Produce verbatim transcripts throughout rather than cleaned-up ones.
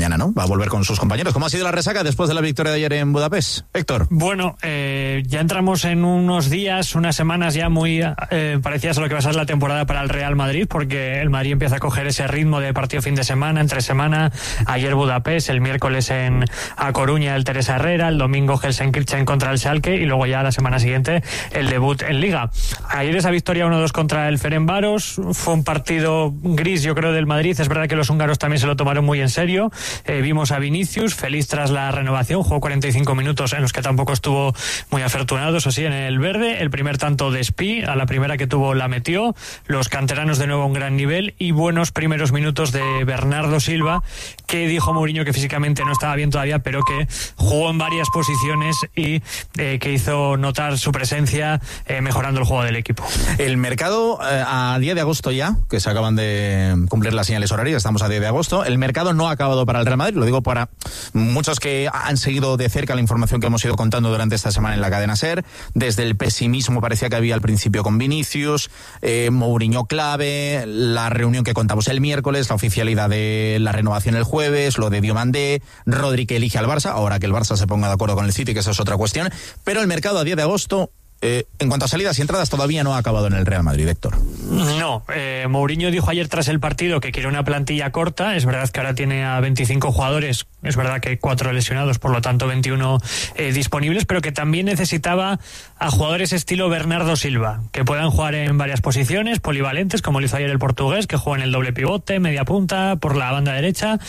mañana, ¿no? Va a volver con sus compañeros. ¿Cómo ha sido la resaca después de la victoria de ayer en Budapest? Héctor. Bueno, eh, ya entramos en unos días, unas semanas ya muy eh, parecidas a lo que va a ser la temporada para el Real Madrid, porque el Madrid empieza a coger ese ritmo de partido fin de semana, entre semana. Ayer Budapest, el miércoles en A Coruña el Teresa Herrera, el domingo Gelsenkirchen contra el Schalke y luego ya la semana siguiente el debut en Liga. Ayer esa victoria uno dos contra el Ferencváros fue un partido gris, yo creo, del Madrid. Es verdad que los húngaros también se lo tomaron muy en serio. Eh, vimos a Vinicius feliz tras la renovación, jugó cuarenta y cinco minutos en los que tampoco estuvo muy afortunado, eso sí, en el verde. El primer tanto de Spi, a la primera que tuvo la metió. Los canteranos de nuevo a un gran nivel y buenos primeros minutos de Bernardo Silva, que dijo Mourinho que físicamente no estaba bien todavía, pero que jugó en varias posiciones y eh, que hizo notar su presencia eh, mejorando el juego del equipo. El mercado eh, a día de agosto ya, que se acaban de cumplir las señales horarias, estamos a día de agosto, el mercado no ha acabado para el Real Madrid, lo digo para muchos que han seguido de cerca la información que hemos ido contando durante esta semana en la cadena SER. Desde el pesimismo parecía que había al principio con Vinicius, eh, Mourinho clave, la reunión que contamos el miércoles, la oficialidad de la renovación el jueves, lo de Diomandé, Rodri que elige al Barça, ahora que el Barça se ponga de acuerdo con el City, que esa es otra cuestión, pero el mercado a día de agosto, Eh, en cuanto a salidas y entradas, todavía no ha acabado en el Real Madrid, Héctor. No, eh, Mourinho dijo ayer tras el partido que quiere una plantilla corta. Es verdad que ahora tiene a veinticinco jugadores, es verdad que cuatro lesionados, por lo tanto veintiuno eh, disponibles, pero que también necesitaba a jugadores estilo Bernardo Silva, que puedan jugar en varias posiciones, polivalentes, como lo hizo ayer el portugués, que juega en el doble pivote, media punta, por la banda derecha.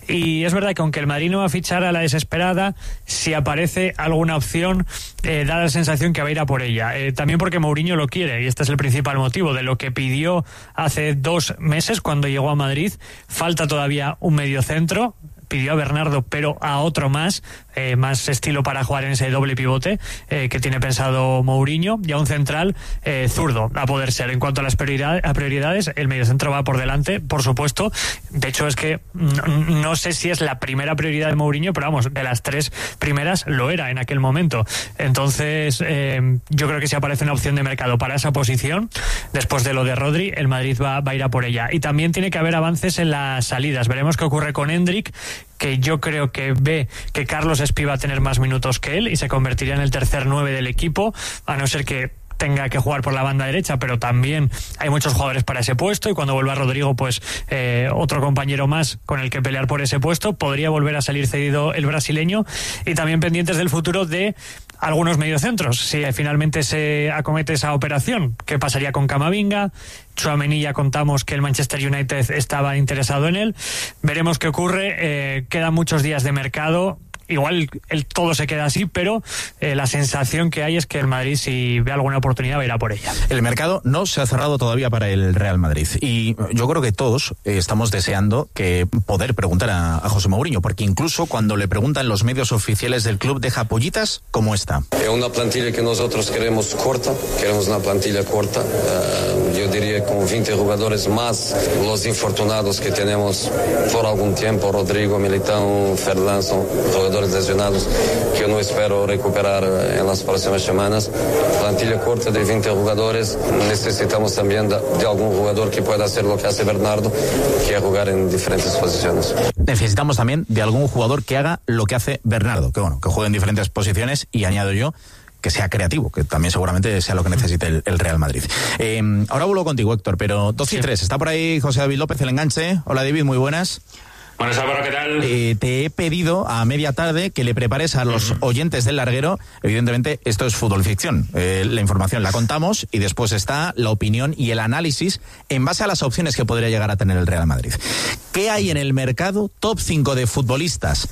Y es verdad que aunque el Madrid no va a fichar a la desesperada, si aparece alguna opción, eh, da la sensación que va a ir a por ella. Eh, también porque Mourinho lo quiere, y este es el principal motivo de lo que pidió hace dos meses cuando llegó a Madrid. Falta todavía un mediocentro. Pidió a Bernardo, pero a otro más, eh, más estilo para jugar en ese doble pivote eh, que tiene pensado Mourinho, y a un central eh, zurdo, a poder ser. En cuanto a las prioridad, a prioridades, el mediocentro va por delante, por supuesto. De hecho, es que no, no sé si es la primera prioridad de Mourinho, pero vamos, de las tres primeras lo era en aquel momento. Entonces, eh, yo creo que si aparece una opción de mercado para esa posición, después de lo de Rodri, el Madrid va, va a ir a por ella. Y también tiene que haber avances en las salidas. Veremos qué ocurre con Endrick, que yo creo que ve que Carlos Espí va a tener más minutos que él y se convertiría en el tercer nueve del equipo, a no ser que tenga que jugar por la banda derecha, pero también hay muchos jugadores para ese puesto, y cuando vuelva Rodrigo, pues eh, otro compañero más con el que pelear por ese puesto. Podría volver a salir cedido el brasileño, y también pendientes del futuro de algunos mediocentros, si finalmente se acomete esa operación. ¿Qué pasaría con Camavinga? Tchouaméni, ya contamos que el Manchester United estaba interesado en él. Veremos qué ocurre. Eh, quedan muchos días de mercado. Igual el todo se queda así, pero eh, la sensación que hay es que el Madrid, si ve alguna oportunidad, va a ir a por ella. El mercado no se ha cerrado todavía para el Real Madrid, y yo creo que todos eh, estamos deseando que poder preguntar a, a José Mourinho, porque incluso cuando le preguntan los medios oficiales del club, deja pollitas como esta. Es una plantilla que nosotros queremos corta, queremos una plantilla corta, uh, yo diría con veinte jugadores más los infortunados que tenemos por algún tiempo, Rodrigo, Militão, Ferland, son jugadores lesionados que yo no espero recuperar en las próximas semanas. Plantilla corta de veinte jugadores. Necesitamos también de, de algún jugador que pueda hacer lo que hace Bernardo, que es jugar en diferentes posiciones. Necesitamos también de algún jugador que haga lo que hace Bernardo, que bueno, que juegue en diferentes posiciones, y añado yo, que sea creativo, que también seguramente sea lo que necesite el, el Real Madrid. Eh, ahora vuelvo contigo, Héctor, pero doce y tres. Está por ahí José David López, el enganche. Hola, David, muy buenas. Buenas, Álvaro, ¿qué tal? Eh, te he pedido a media tarde que le prepares a los oyentes del larguero. Evidentemente, esto es fútbol ficción. Eh, la información la contamos y después está la opinión y el análisis en base a las opciones que podría llegar a tener el Real Madrid. ¿Qué hay en el mercado? Top cinco de futbolistas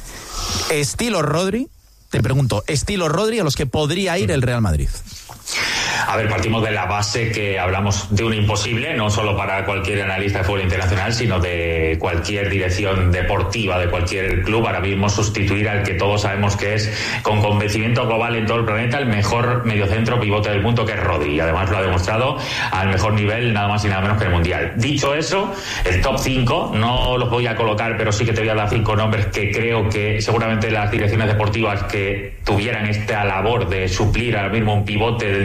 estilo Rodri. Te pregunto, estilo Rodri, a los que podría ir el Real Madrid. A ver, partimos de la base que hablamos de un imposible, no solo para cualquier analista de fútbol internacional, sino de cualquier dirección deportiva de cualquier club. Ahora mismo sustituir al que todos sabemos que es, con convencimiento global en todo el planeta, el mejor mediocentro pivote del mundo, que es Rodri, y además lo ha demostrado al mejor nivel, nada más y nada menos que el Mundial. Dicho eso, el top cinco, no los voy a colocar, pero sí que te voy a dar cinco nombres que creo que seguramente las direcciones deportivas que tuvieran esta labor de suplir ahora mismo un pivote del nivel de Rodri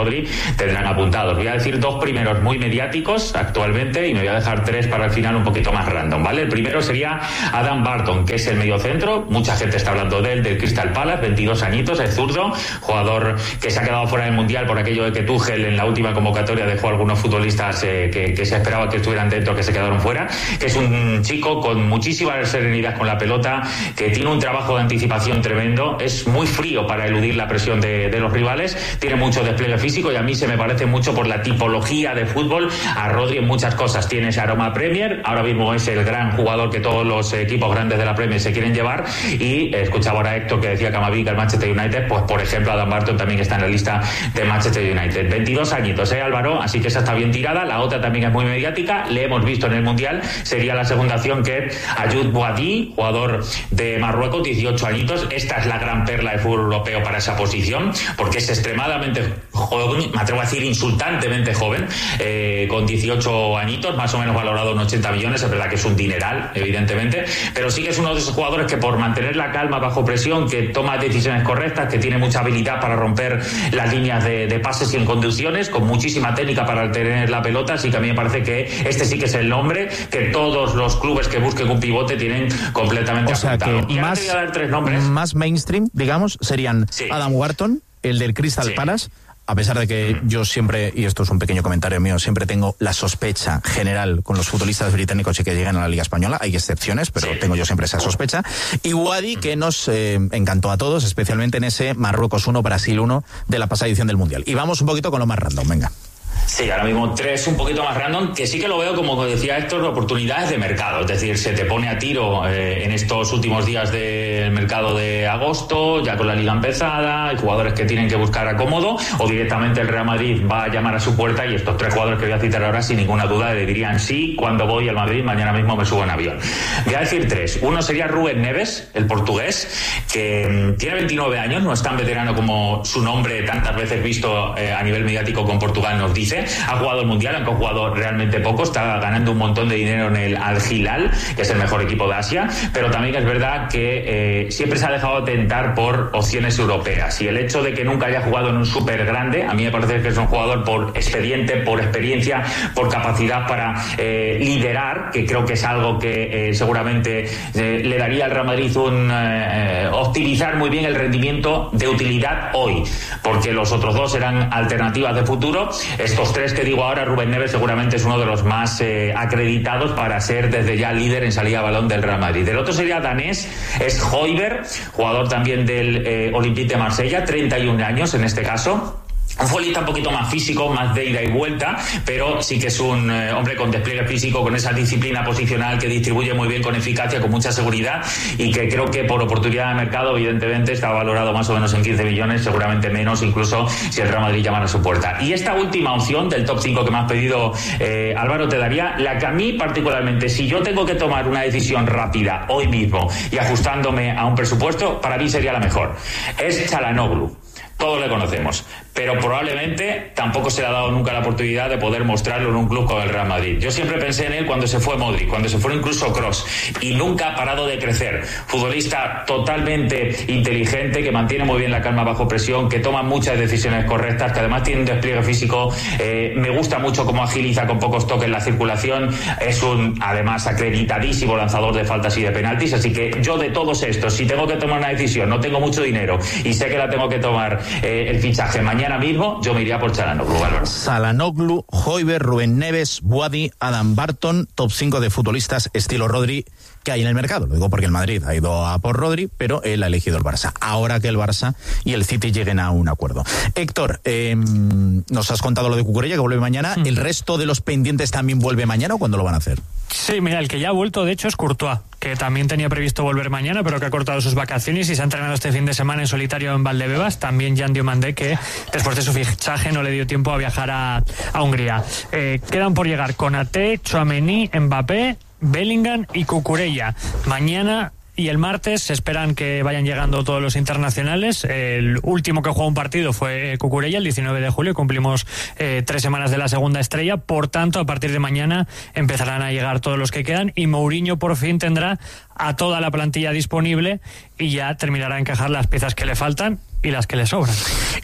Rodri tendrán apuntados. Voy a decir dos primeros muy mediáticos actualmente y me voy a dejar tres para el final un poquito más random, ¿vale? El primero sería Adam Barton, que es el mediocentro. Mucha gente está hablando de él, del Crystal Palace, veintidós añitos, es zurdo, jugador que se ha quedado fuera del Mundial por aquello de que Tuchel en la última convocatoria dejó a algunos futbolistas eh, que, que se esperaba que estuvieran dentro, que se quedaron fuera, que es un chico con muchísima serenidad con la pelota, que tiene un trabajo de anticipación tremendo, es muy frío para eludir la presión de, de los rivales, tiene mucho despliegue físico y a mí se me parece mucho por la tipología de fútbol a Rodri en muchas cosas. Tiene ese aroma Premier, ahora mismo es el gran jugador que todos los equipos grandes de la Premier se quieren llevar, y escuchaba ahora a Héctor que decía Camavinga, el Manchester United, pues por ejemplo Adam Barton también está en la lista de Manchester United. veintidós añitos, ¿eh, Álvaro? Así que esa está bien tirada. La otra también es muy mediática, le hemos visto en el Mundial, sería la segunda acción, que es Ayoub Boadi, jugador de Marruecos, dieciocho añitos. Esta es la gran perla del fútbol europeo para esa posición, porque es extremadamente joven, me atrevo a decir insultantemente joven, eh, con dieciocho añitos, más o menos valorado en ochenta millones. Es verdad que es un dineral, evidentemente, pero sí que es uno de esos jugadores que por mantener la calma bajo presión, que toma decisiones correctas, que tiene mucha habilidad para romper las líneas de, de pases y en conducciones, con muchísima técnica para tener la pelota. Así que a mí me parece que este sí que es el nombre que todos los clubes que busquen un pivote tienen completamente o sea, apuntado. que y más, ahora te voy a dar tres nombres. Más mainstream, digamos, serían sí. Adam Wharton, el del Crystal sí. Palace, a pesar de que mm. yo siempre, y esto es un pequeño comentario mío, siempre tengo la sospecha general con los futbolistas británicos y que llegan a la Liga Española. Hay excepciones, pero sí. tengo yo siempre esa sospecha. Y Boadi, que nos eh, encantó a todos, especialmente en ese Marruecos uno, Brasil uno de la pasada edición del Mundial. Y vamos un poquito con lo más random, venga. Sí, ahora mismo tres un poquito más random, que sí que lo veo, como decía Héctor, oportunidades de mercado. Es decir, se te pone a tiro eh, en estos últimos días del mercado de agosto, ya con la liga empezada, hay jugadores que tienen que buscar acomodo, o directamente el Real Madrid va a llamar a su puerta, y estos tres jugadores que voy a citar ahora, sin ninguna duda, le dirían sí, cuando voy al Madrid, mañana mismo me subo en avión. Voy a decir tres. Uno sería Rubén Neves, el portugués, que mmm, tiene veintinueve años, no es tan veterano como su nombre tantas veces visto eh, a nivel mediático con Portugal nos dice. Ha jugado el Mundial, aunque ha jugado realmente poco, está ganando un montón de dinero en el Al Hilal, que es el mejor equipo de Asia, pero también es verdad que eh, siempre se ha dejado tentar por opciones europeas, y el hecho de que nunca haya jugado en un súper grande, a mí me parece que es un jugador por expediente, por experiencia, por capacidad para eh, liderar, que creo que es algo que eh, seguramente eh, le daría al Real Madrid un eh, optimizar muy bien el rendimiento de utilidad hoy, porque los otros dos eran alternativas de futuro. Estos tres que digo ahora, Rubén Neves seguramente es uno de los más eh, acreditados para ser desde ya líder en salida a balón del Real Madrid. El otro sería danés, es Højbjerg, jugador también del eh, Olympique de Marsella, treinta y un años en este caso. Un futbolista un poquito más físico, más de ida y vuelta, pero sí que es un eh, hombre con despliegue físico, con esa disciplina posicional, que distribuye muy bien, con eficacia, con mucha seguridad, y que creo que por oportunidad de mercado evidentemente está valorado más o menos en quince millones, seguramente menos incluso si el Real Madrid llamara a su puerta. Y esta última opción del top cinco que me has pedido, eh, Álvaro, te daría la que a mí particularmente, si yo tengo que tomar una decisión rápida hoy mismo y ajustándome a un presupuesto, para mí sería la mejor. Es Çalhanoğlu. Todos le conocemos, pero probablemente tampoco se le ha dado nunca la oportunidad de poder mostrarlo en un club como el Real Madrid. Yo siempre pensé en él cuando se fue Modric, cuando se fue incluso Kroos, y nunca ha parado de crecer. Futbolista totalmente inteligente, que mantiene muy bien la calma bajo presión, que toma muchas decisiones correctas, que además tiene un despliegue físico. Eh, me gusta mucho cómo agiliza con pocos toques la circulación. Es un, además, acreditadísimo lanzador de faltas y de penaltis. Así que yo, de todos estos, si tengo que tomar una decisión, no tengo mucho dinero y sé que la tengo que tomar eh, el fichaje mañana mismo, yo me iría por Çalhanoğlu, Álvaro. Çalhanoğlu, Højbjerg, Rubén Neves, Boadi, Adam Barton, top cinco de futbolistas estilo Rodri que hay en el mercado. Lo digo porque el Madrid ha ido a por Rodri, pero él ha elegido el Barça. Ahora que el Barça y el City lleguen a un acuerdo. Héctor, eh, nos has contado lo de Cucurella, que vuelve mañana. Mm. ¿El resto de los pendientes también vuelve mañana o cuándo lo van a hacer? Sí, mira, el que ya ha vuelto, de hecho, es Courtois, que también tenía previsto volver mañana, pero que ha cortado sus vacaciones y se ha entrenado este fin de semana en solitario en Valdebebas. También Jan Diomandé, que después de su fichaje no le dio tiempo a viajar a, a Hungría. Eh, quedan por llegar Konaté, Tchouaméni, Mbappé, Bellingham y Cucurella. Mañana y el martes se esperan que vayan llegando todos los internacionales. El último que jugó un partido fue Cucurella, el diecinueve de julio. Cumplimos eh, tres semanas de la segunda estrella. Por tanto, a partir de mañana empezarán a llegar todos los que quedan, y Mourinho por fin tendrá a toda la plantilla disponible y ya terminará a encajar las piezas que le faltan y las que le sobran.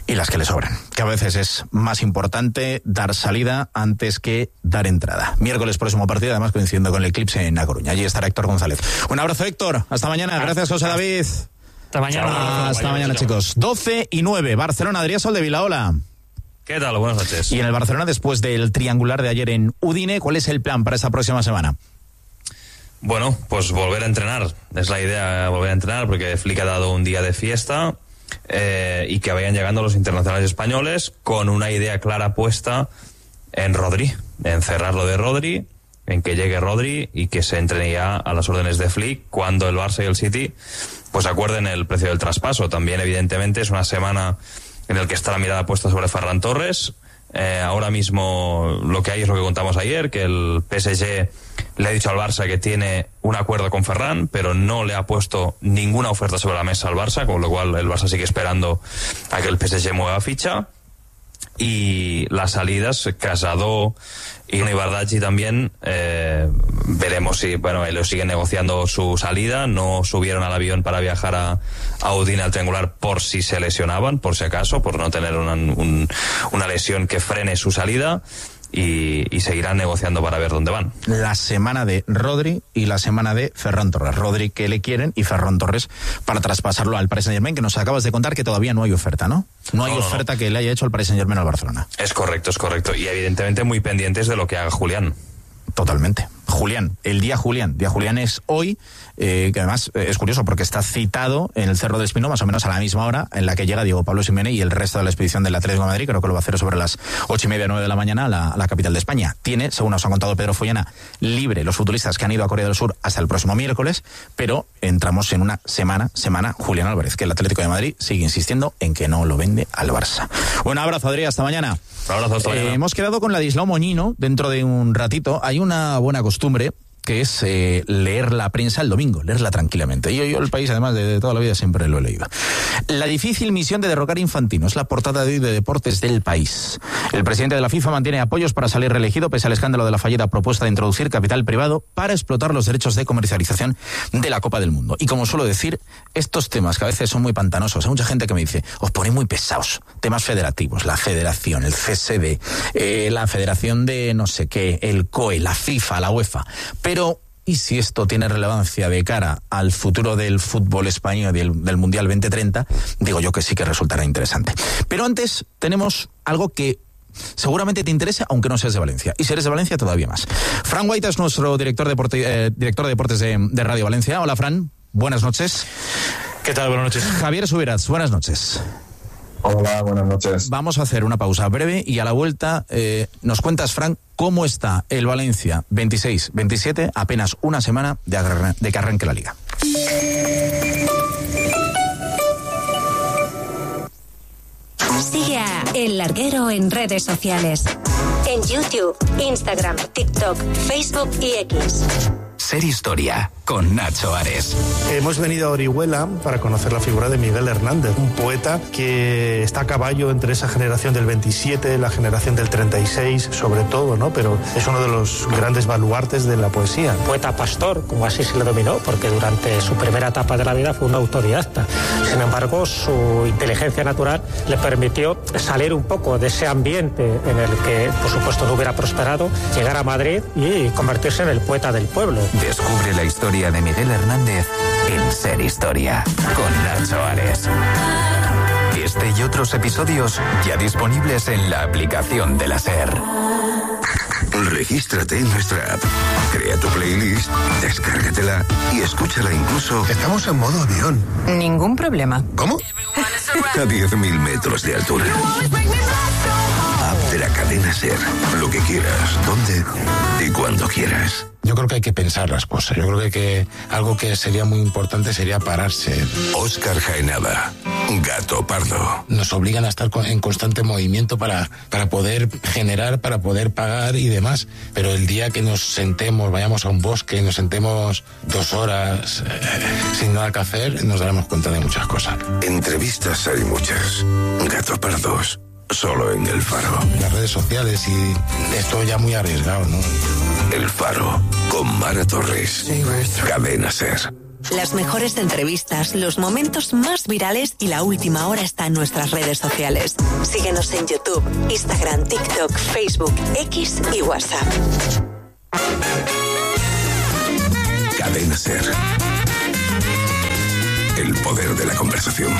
y las que le sobran, que a veces es más importante dar salida antes que dar entrada. Miércoles próximo partido, además coincidiendo con el eclipse en A Coruña. Allí estará Héctor González. Un abrazo, Héctor. Hasta mañana. Gracias, José David. Hasta mañana. Hasta, Hasta mañana, chicos. doce y nueve. Barcelona, Adrià Soldevila. Hola. ¿Qué tal? Buenas noches. Y en el Barcelona, después del triangular de ayer en Udine, ¿cuál es el plan para esta próxima semana? Bueno, pues volver a entrenar. Es la idea, volver a entrenar, porque Flick ha dado un día de fiesta. Eh, y que vayan llegando los internacionales españoles con una idea clara puesta en Rodri, en cerrar lo de Rodri, en que llegue Rodri y que se entrene ya a las órdenes de Flick cuando el Barça y el City pues acuerden el precio del traspaso. También evidentemente es una semana en la que está la mirada puesta sobre Ferran Torres. Eh, ahora mismo lo que hay es lo que contamos ayer, que el P S G le ha dicho al Barça que tiene un acuerdo con Ferran, pero no le ha puesto ninguna oferta sobre la mesa al Barça, con lo cual el Barça sigue esperando a que el P S G mueva ficha. Y las salidas, Casado y Ibardachi también, eh, veremos si, bueno, ellos siguen negociando su salida. No subieron al avión para viajar a, a Udine al triangular por si se lesionaban, por si acaso, por no tener una, un, una lesión que frene su salida. Y, y seguirán negociando para ver dónde van. La semana de Rodri y la semana de Ferran Torres. Rodri que le quieren y Ferran Torres para traspasarlo al Paris Saint-Germain, que nos acabas de contar que todavía no hay oferta, ¿no? No hay no, oferta no. que le haya hecho el Paris Saint-Germain al Barcelona. Es correcto, es correcto. Y evidentemente muy pendientes de lo que haga Julián. Totalmente. Julián, el día Julián. Día Julián es hoy, eh, que además eh, es curioso porque está citado en el Cerro del Espino más o menos a la misma hora en la que llega Diego Pablo Simeone y el resto de la expedición del Atlético de Madrid. Creo que lo va a hacer sobre las ocho y media, nueve de la mañana a la, a la capital de España. Tiene, según nos ha contado Pedro Follana, libre los futbolistas que han ido a Corea del Sur hasta el próximo miércoles, pero entramos en una semana, semana Julián Álvarez, que el Atlético de Madrid sigue insistiendo en que no lo vende al Barça. Un abrazo, Adrià, hasta mañana. Un abrazo, hasta mañana. Eh, hemos quedado con Ladislao Moñino dentro de un ratito. Hay una buena costumbre que es eh, leer la prensa el domingo, leerla tranquilamente. Yo, yo el País, además de, de toda la vida, siempre lo he leído. La difícil misión de derrocar a Infantino es la portada de hoy de Deportes del País. El presidente de la FIFA mantiene apoyos para salir reelegido pese al escándalo de la fallida propuesta de introducir capital privado para explotar los derechos de comercialización de la Copa del Mundo. Y como suelo decir, estos temas que a veces son muy pantanosos, hay mucha gente que me dice, os ponéis muy pesados. Temas federativos, la federación, el C S D, eh, la federación de no sé qué, el C O E, la FIFA, la UEFA. Pero, ¿y si esto tiene relevancia de cara al futuro del fútbol español del, del Mundial veinte treinta? Digo yo que sí que resultará interesante. Pero antes tenemos algo que seguramente te interesa, aunque no seas de Valencia. Y si eres de Valencia, todavía más. Fran Guaita es nuestro director de, deporte, eh, director de deportes de, de Radio Valencia. Hola, Fran. Buenas noches. ¿Qué tal? Buenas noches. Javier Subirats, buenas noches. Hola, buenas noches. Vamos a hacer una pausa breve y a la vuelta eh, nos cuentas, Fran, cómo está el Valencia veintiséis veintisiete, apenas una semana de, agarre, de que arranque la Liga. Sigue a El Larguero en redes sociales. En YouTube, Instagram, TikTok, Facebook y X. Ser Historia, con Nacho Ares. Hemos venido a Orihuela para conocer la figura de Miguel Hernández, un poeta que está a caballo entre esa generación del veintisiete, la generación del treinta y seis, sobre todo, ¿no? Pero es uno de los grandes baluartes de la poesía. Poeta pastor, como así se le dominó, porque durante su primera etapa de la vida fue un autodidacta. Sin embargo, su inteligencia natural le permitió salir un poco de ese ambiente en el que, por supuesto, no hubiera prosperado, llegar a Madrid y convertirse en el poeta del pueblo. Descubre la historia de Miguel Hernández en Ser Historia, con Nacho Ares. Este y otros episodios ya disponibles en la aplicación de la SER. Regístrate en nuestra app, crea tu playlist, descárgatela y escúchala incluso... Estamos en modo avión. Ningún problema. ¿Cómo? A diez mil metros de altura. App de la cadena SER. Lo que quieras, dónde y cuando quieras. Yo creo que hay que pensar las cosas. Yo creo que, hay que algo que sería muy importante sería pararse. Óscar Jaenada, Gato Pardo. Nos obligan a estar en constante movimiento para, para poder generar, para poder pagar y demás. Pero el día que nos sentemos, vayamos a un bosque y nos sentemos dos horas eh, sin nada que hacer, nos daremos cuenta de muchas cosas. Entrevistas hay muchas. Gato Pardos, solo en El Faro. Las redes sociales y esto ya muy arriesgado, ¿no? El Faro, con Mara Torres. Cadena SER. Las mejores entrevistas, los momentos más virales y la última hora está en nuestras redes sociales. Síguenos en YouTube, Instagram, TikTok, Facebook, X y WhatsApp. Cadena SER. El poder de la conversación.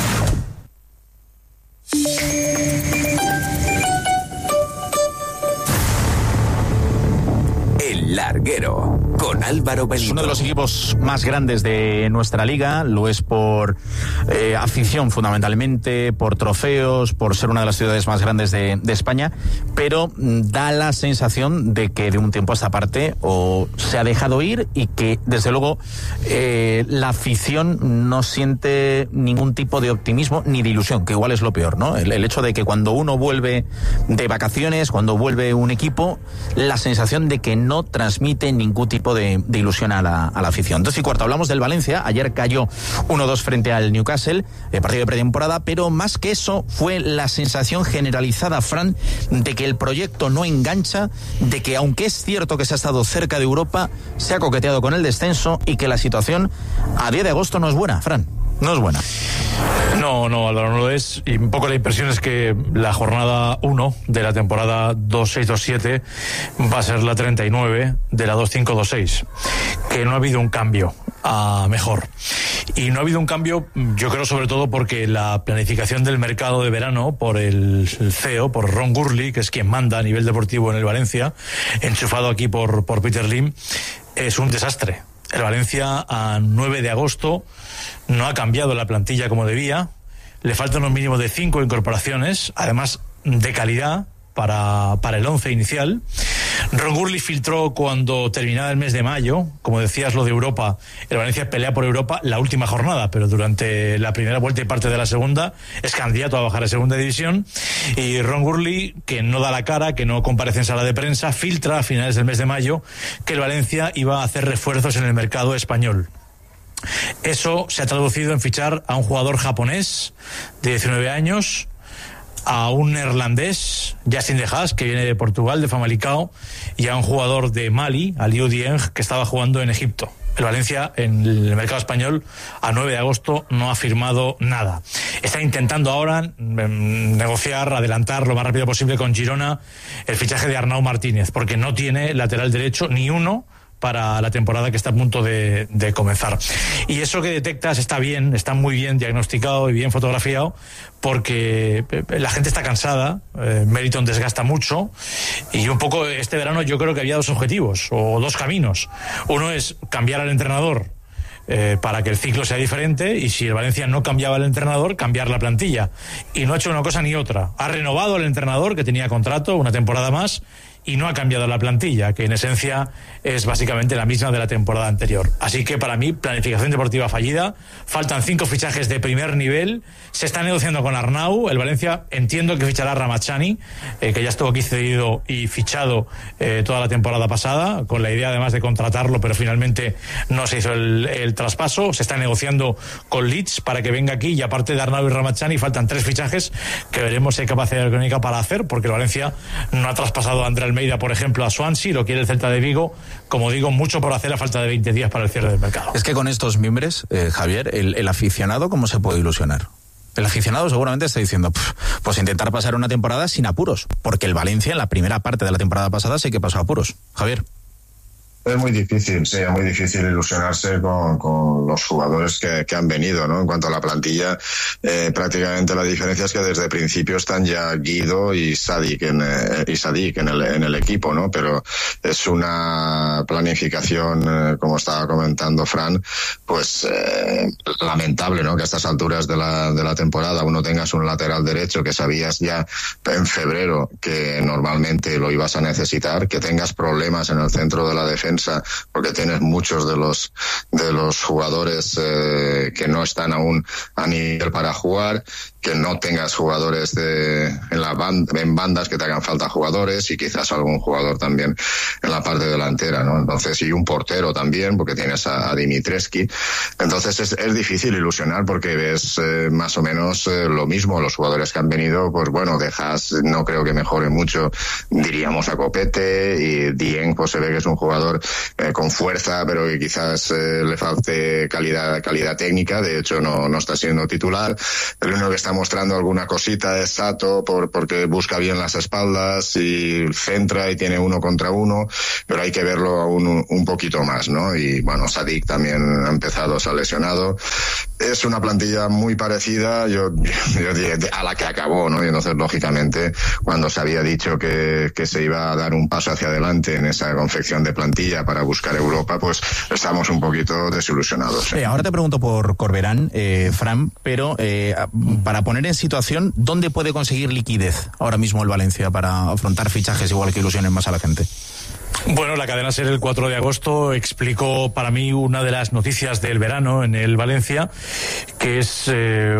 El Larguero, con Álvaro Benito. Es uno de los equipos más grandes de nuestra liga, lo es por eh, afición fundamentalmente, por trofeos, por ser una de las ciudades más grandes de, de España, pero da la sensación de que de un tiempo a esta parte o se ha dejado ir y que desde luego eh, la afición no siente ningún tipo de optimismo ni de ilusión, que igual es lo peor, ¿no? El, el hecho de que cuando uno vuelve de vacaciones, cuando vuelve un equipo, la sensación de que no transmite ningún tipo de, de ilusión a la, a la afición. Dos y cuarto, hablamos del Valencia. Ayer cayó uno dos frente al Newcastle, eh, partido de pretemporada, pero más que eso fue la sensación generalizada, Fran, de que el proyecto no engancha, de que aunque es cierto que se ha estado cerca de Europa, se ha coqueteado con el descenso y que la situación a diez de agosto no es buena, Fran. No es buena. No, no, Álvaro, no lo es. Y un poco la impresión es que la jornada uno de la temporada dos seis dos siete va a ser la treinta y nueve de la dos cinco dos seis. Que no ha habido un cambio a mejor. Y no ha habido un cambio, yo creo, sobre todo porque la planificación del mercado de verano por el C E O, por Ron Gurley, que es quien manda a nivel deportivo en el Valencia, enchufado aquí por, por Peter Lim, es un desastre. El Valencia a nueve de agosto no ha cambiado la plantilla como debía, le faltan un mínimo de cinco incorporaciones, además de calidad para, para el once inicial. Ron Gurley filtró cuando terminaba el mes de mayo, como decías lo de Europa, el Valencia pelea por Europa la última jornada, pero durante la primera vuelta y parte de la segunda es candidato a bajar a segunda división, y Ron Gurley, que no da la cara, que no comparece en sala de prensa, filtra a finales del mes de mayo que el Valencia iba a hacer refuerzos en el mercado español. Eso se ha traducido en fichar a un jugador japonés de diecinueve años, a un neerlandés, Yacine de Haas, que viene de Portugal, de Famalicão, y a un jugador de Mali, Aliou Dieng, que estaba jugando en Egipto. El Valencia, en el mercado español, a nueve de agosto, no ha firmado nada. Está intentando ahora mm, negociar, adelantar lo más rápido posible con Girona el fichaje de Arnau Martínez, porque no tiene lateral derecho ni uno para la temporada que está a punto de, de comenzar. Y eso que detectas está bien, está muy bien diagnosticado y bien fotografiado, porque la gente está cansada, eh, Meriton desgasta mucho, y un poco este verano yo creo que había dos objetivos, o dos caminos. Uno es cambiar al entrenador, Eh, para que el ciclo sea diferente, y si el Valencia no cambiaba el entrenador, cambiar la plantilla. Y no ha hecho una cosa ni otra. Ha renovado el entrenador, que tenía contrato una temporada más, y no ha cambiado la plantilla, que en esencia es básicamente la misma de la temporada anterior. Así que para mí, planificación deportiva fallida. Faltan cinco fichajes de primer nivel. Se está negociando con Arnau. El Valencia entiendo que fichará a Ramachani, eh, que ya estuvo aquí cedido y fichado eh, toda la temporada pasada, con la idea además de contratarlo, pero finalmente no se hizo el, el traspaso. Se está negociando con Leeds para que venga aquí, y aparte de Arnau y Ramachani faltan tres fichajes que veremos si hay capacidad económica para hacer, porque el Valencia no ha traspasado a André Almeida, por ejemplo, a Swansea, lo quiere el Celta de Vigo. Como digo, mucho por hacer a falta de veinte días para el cierre del mercado. Es que con estos mimbres, eh, Javier, el, el aficionado, ¿cómo se puede ilusionar? El aficionado seguramente está diciendo, pues intentar pasar una temporada sin apuros, porque el Valencia en la primera parte de la temporada pasada sí que pasó apuros. Javier. Es muy difícil, sí, es muy difícil ilusionarse con, con los jugadores que, que han venido, ¿no? En cuanto a la plantilla, eh, prácticamente la diferencia es que desde el principio están ya Guido y Sadik en, eh, y Sadik en el, en el equipo, ¿no? Pero es una planificación, eh, como estaba comentando Fran, pues eh, lamentable, ¿no? Que a estas alturas de la, de la temporada uno tengas un lateral derecho que sabías ya en febrero que normalmente lo ibas a necesitar, que tengas problemas en el centro de la defensa, porque tienes muchos de los de los jugadores eh, que no están aún a nivel para jugar, que no tengas jugadores de, en, la band, en bandas que te hagan falta jugadores y quizás algún jugador también en la parte delantera, ¿no? Entonces, y un portero también, porque tienes a, a Dimitrescu. Entonces es, es difícil ilusionar porque ves eh, más o menos eh, lo mismo. Los jugadores que han venido, pues bueno, dejas, no creo que mejore mucho, diríamos a Copete, y Dieng pues se ve que es un jugador eh, con fuerza, pero que quizás eh, le falte calidad, calidad técnica. De hecho, no, no está siendo titular. El único que está mostrando alguna cosita es Sato, por, porque busca bien las espaldas y centra y tiene uno contra uno, pero hay que verlo aún un poquito más, ¿no? Y bueno, Sadik también ha empezado, se ha lesionado. Es una plantilla muy parecida, yo, yo diría, a la que acabó, ¿no? Y entonces, lógicamente, cuando se había dicho que, que se iba a dar un paso hacia adelante en esa confección de plantilla para buscar Europa, pues estamos un poquito desilusionados. ¿eh? Eh, ahora te pregunto por Corberán, eh, Fran, pero eh, para poner en situación, ¿dónde puede conseguir liquidez ahora mismo el Valencia para afrontar fichajes igual que ilusionen más a la gente? Bueno, la cadena SER el cuatro de agosto explicó para mí una de las noticias del verano en el Valencia, que es eh,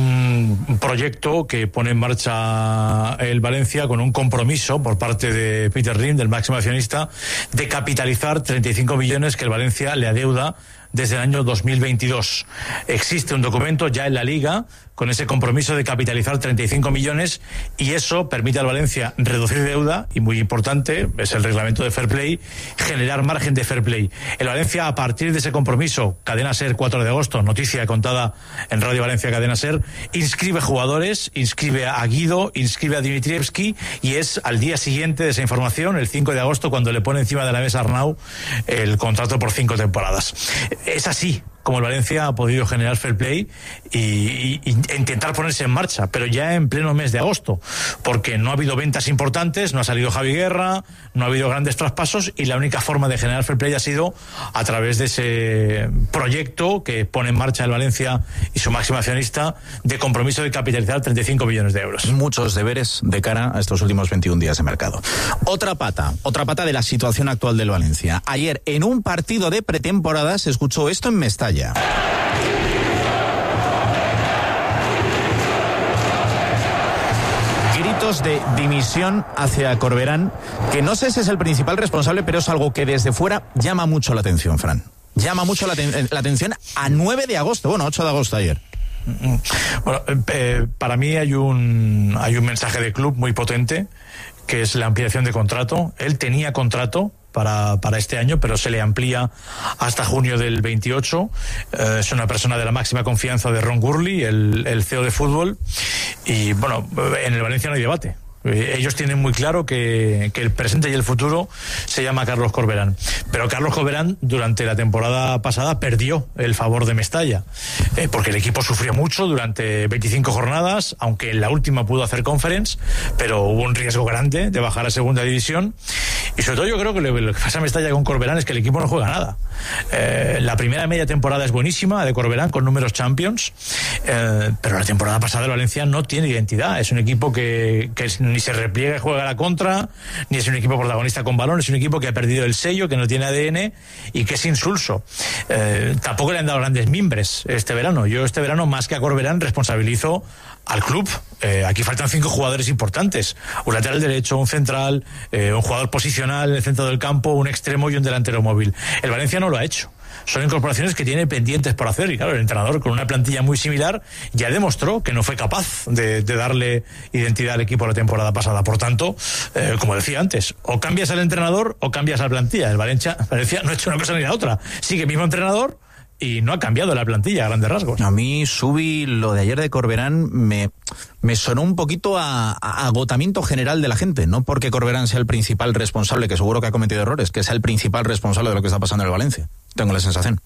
un proyecto que pone en marcha el Valencia con un compromiso por parte de Peter Lim, del máximo accionista, de capitalizar treinta y cinco millones que el Valencia le adeuda desde el año dos mil veintidós. Existe un documento ya en la Liga con ese compromiso de capitalizar treinta y cinco millones, y eso permite al Valencia reducir deuda y, muy importante, es el reglamento de Fair Play, generar margen de Fair Play. El Valencia, a partir de ese compromiso, cadena SER cuatro de agosto, noticia contada en Radio Valencia Cadena SER, inscribe jugadores, inscribe a Guido, inscribe a Dimitrievski, y es al día siguiente de esa información, el cinco de agosto, cuando le pone encima de la mesa a Arnau el contrato por cinco temporadas. Es así como el Valencia ha podido generar fair play y, y, y intentar ponerse en marcha, pero ya en pleno mes de agosto, porque no ha habido ventas importantes, no ha salido Javi Guerra, no ha habido grandes traspasos, y la única forma de generar fair play ha sido a través de ese proyecto que pone en marcha el Valencia y su máximo accionista, de compromiso de capitalizar treinta y cinco millones de euros. Muchos deberes de cara a estos últimos veintiún días de mercado. Otra pata, otra pata de la situación actual del Valencia. Ayer, en un partido de pretemporada, se escuchó esto en Mestalla. Gritos de dimisión hacia Corberán, que no sé si es el principal responsable, pero es algo que desde fuera llama mucho la atención, Fran. Llama mucho la, ten- la atención a nueve de agosto, bueno, ocho de agosto ayer. Bueno, eh, para mí hay un, hay un mensaje de club muy potente, que es la ampliación de contrato. Él tenía contrato para, para este año, pero se le amplía hasta junio del veintiocho. Eh, es una persona de la máxima confianza de Ron Gurley, el, el C E O de fútbol, y bueno, en el Valencia no hay debate. Ellos tienen muy claro que, que el presente y el futuro se llama Carlos Corberán. Pero Carlos Corberán durante la temporada pasada perdió el favor de Mestalla, eh, porque el equipo sufrió mucho durante veinticinco jornadas, aunque en la última pudo hacer conference, pero hubo un riesgo grande de bajar a segunda división. Y sobre todo yo creo que lo, lo que pasa a Mestalla con Corberán es que el equipo no juega nada. Eh, la primera media temporada es buenísima de Corberán, con números champions, eh, pero la temporada pasada el Valencia no tiene identidad. Es un equipo que, que es, ni se repliega y juega a la contra, ni es un equipo protagonista con balón, es un equipo que ha perdido el sello, que no tiene A D N y que es insulso. Eh, tampoco le han dado grandes mimbres este verano. Yo este verano, más que a Corberán, responsabilizo al club. Eh, aquí faltan cinco jugadores importantes: un lateral derecho, un central, eh, un jugador posicional en el centro del campo, un extremo y un delantero móvil. El Valencia no lo ha hecho. Son incorporaciones que tiene pendientes por hacer, y claro, el entrenador, con una plantilla muy similar, ya demostró que no fue capaz de, de darle identidad al equipo la temporada pasada. Por tanto, eh, como decía antes, o cambias al entrenador o cambias a la plantilla. El Valencia, Valencia no ha hecho una cosa ni la otra. Sigue el mismo entrenador y no ha cambiado la plantilla a grandes rasgos. A mí, Subi, lo de ayer de Corberán me, me sonó un poquito a, a agotamiento general de la gente. No porque Corberán sea el principal responsable, que seguro que ha cometido errores, que sea el principal responsable de lo que está pasando en el Valencia. Tengo la sensación.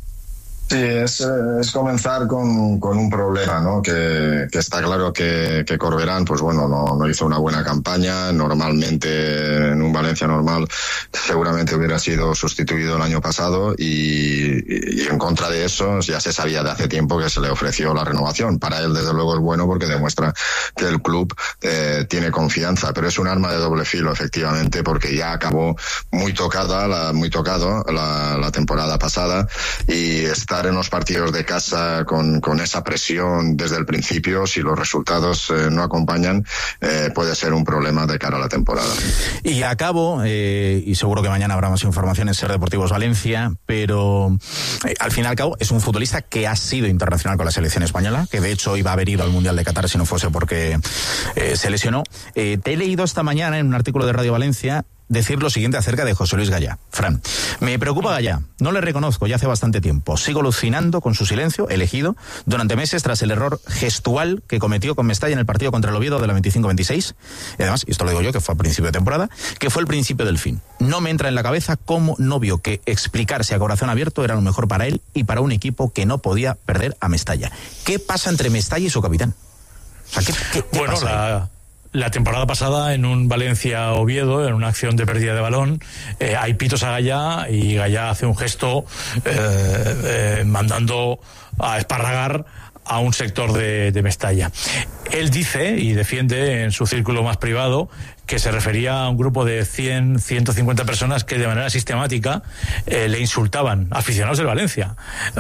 Sí, es, es comenzar con, con un problema, ¿no? Que, que está claro que, que Corberán, pues bueno, no, no hizo una buena campaña. Normalmente, en un Valencia normal, seguramente hubiera sido sustituido el año pasado, y, y en contra de eso ya se sabía de hace tiempo que se le ofreció la renovación. Para él, desde luego, es bueno porque demuestra que el club eh, tiene confianza, pero es un arma de doble filo, efectivamente, porque ya acabó muy tocada, la, muy tocado la, la temporada pasada, y está estar en los partidos de casa con, con esa presión desde el principio, si los resultados eh, no acompañan, eh, puede ser un problema de cara a la temporada. Y acabo, eh, y seguro que mañana habrá más información en Ser Deportivos Valencia, pero eh, al fin y al cabo es un futbolista que ha sido internacional con la selección española, que de hecho iba a haber ido al Mundial de Qatar si no fuese porque eh, se lesionó. Eh, te he leído esta mañana en un artículo de Radio Valencia decir lo siguiente acerca de José Luis Gallá. Fran, me preocupa Gallá, no le reconozco ya hace bastante tiempo, sigo alucinando con su silencio, elegido, durante meses tras el error gestual que cometió con Mestalla en el partido contra el Oviedo de la veinticinco veintiséis, y además, y esto lo digo yo, que fue a principio de temporada, que fue el principio del fin. No me entra en la cabeza cómo no vio que explicarse a corazón abierto era lo mejor para él y para un equipo que no podía perder a Mestalla. ¿Qué pasa entre Mestalla y su capitán? O sea, ¿qué, qué, qué bueno, pasa la... ahí? La temporada pasada, en un Valencia-Oviedo, en una acción de pérdida de balón, eh, hay pitos a Gallá y Gallá hace un gesto eh, eh, mandando a esparragar a un sector de, de Mestalla. Él dice y defiende en su círculo más privado que se refería a un grupo de cien, ciento cincuenta personas que de manera sistemática eh, le insultaban, aficionados del Valencia,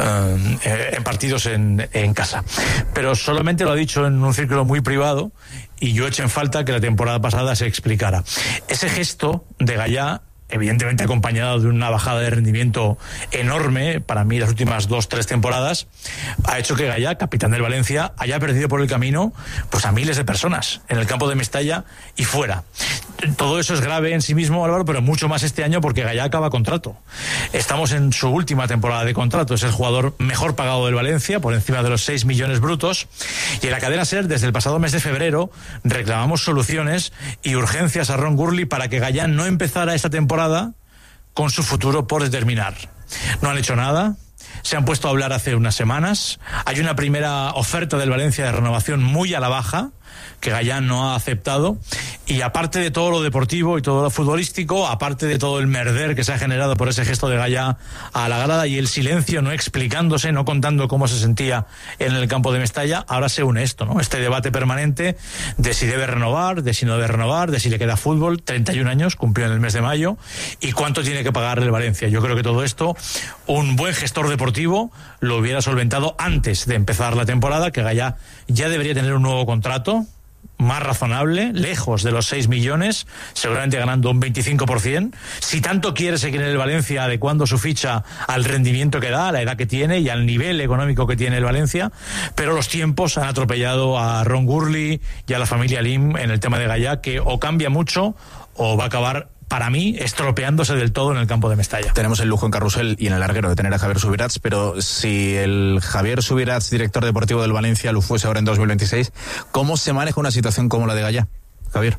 eh, en partidos en, en casa. Pero solamente lo ha dicho en un círculo muy privado y yo echo en falta que la temporada pasada se explicara. Ese gesto de Gallá, evidentemente acompañado de una bajada de rendimiento enorme, para mí las últimas dos, tres temporadas, ha hecho que Gallá, capitán del Valencia, haya perdido por el camino pues a miles de personas en el campo de Mestalla y fuera. Todo eso es grave en sí mismo, Álvaro, pero mucho más este año porque Gallá acaba contrato. Estamos en su última temporada de contrato, es el jugador mejor pagado del Valencia, por encima de los seis millones brutos, y en la cadena SER, desde el pasado mes de febrero, reclamamos soluciones y urgencias a Ron Gurley para que Gallá no empezara esta temporada con su futuro por determinar. No han hecho nada, se han puesto a hablar hace unas semanas, hay una primera oferta del Valencia de renovación muy a la baja, que Gallá no ha aceptado, y aparte de todo lo deportivo y todo lo futbolístico, aparte de todo el merder que se ha generado por ese gesto de Gallá a la grada y el silencio, no explicándose, no contando cómo se sentía en el campo de Mestalla, ahora se une esto, ¿no? Este debate permanente de si debe renovar, de si no debe renovar, de si le queda fútbol, treinta y un años, cumplió en el mes de mayo, y cuánto tiene que pagarle el Valencia. Yo creo que todo esto, un buen gestor deportivo lo hubiera solventado antes de empezar la temporada, que Gallá ya debería tener un nuevo contrato más razonable, lejos de los seis millones, seguramente ganando un veinticinco por ciento. Si tanto quiere seguir en el Valencia, adecuando su ficha al rendimiento que da, a la edad que tiene y al nivel económico que tiene el Valencia, pero los tiempos han atropellado a Ron Gurley y a la familia Lim en el tema de Gallá, que o cambia mucho o va a acabar, para mí, estropeándose del todo en el campo de Mestalla. Tenemos el lujo en Carrusel y en el larguero de tener a Javier Subirats, pero si el Javier Subirats, director deportivo del Valencia, lo fuese ahora en dos mil veintiséis, ¿cómo se maneja una situación como la de Gallá, Javier?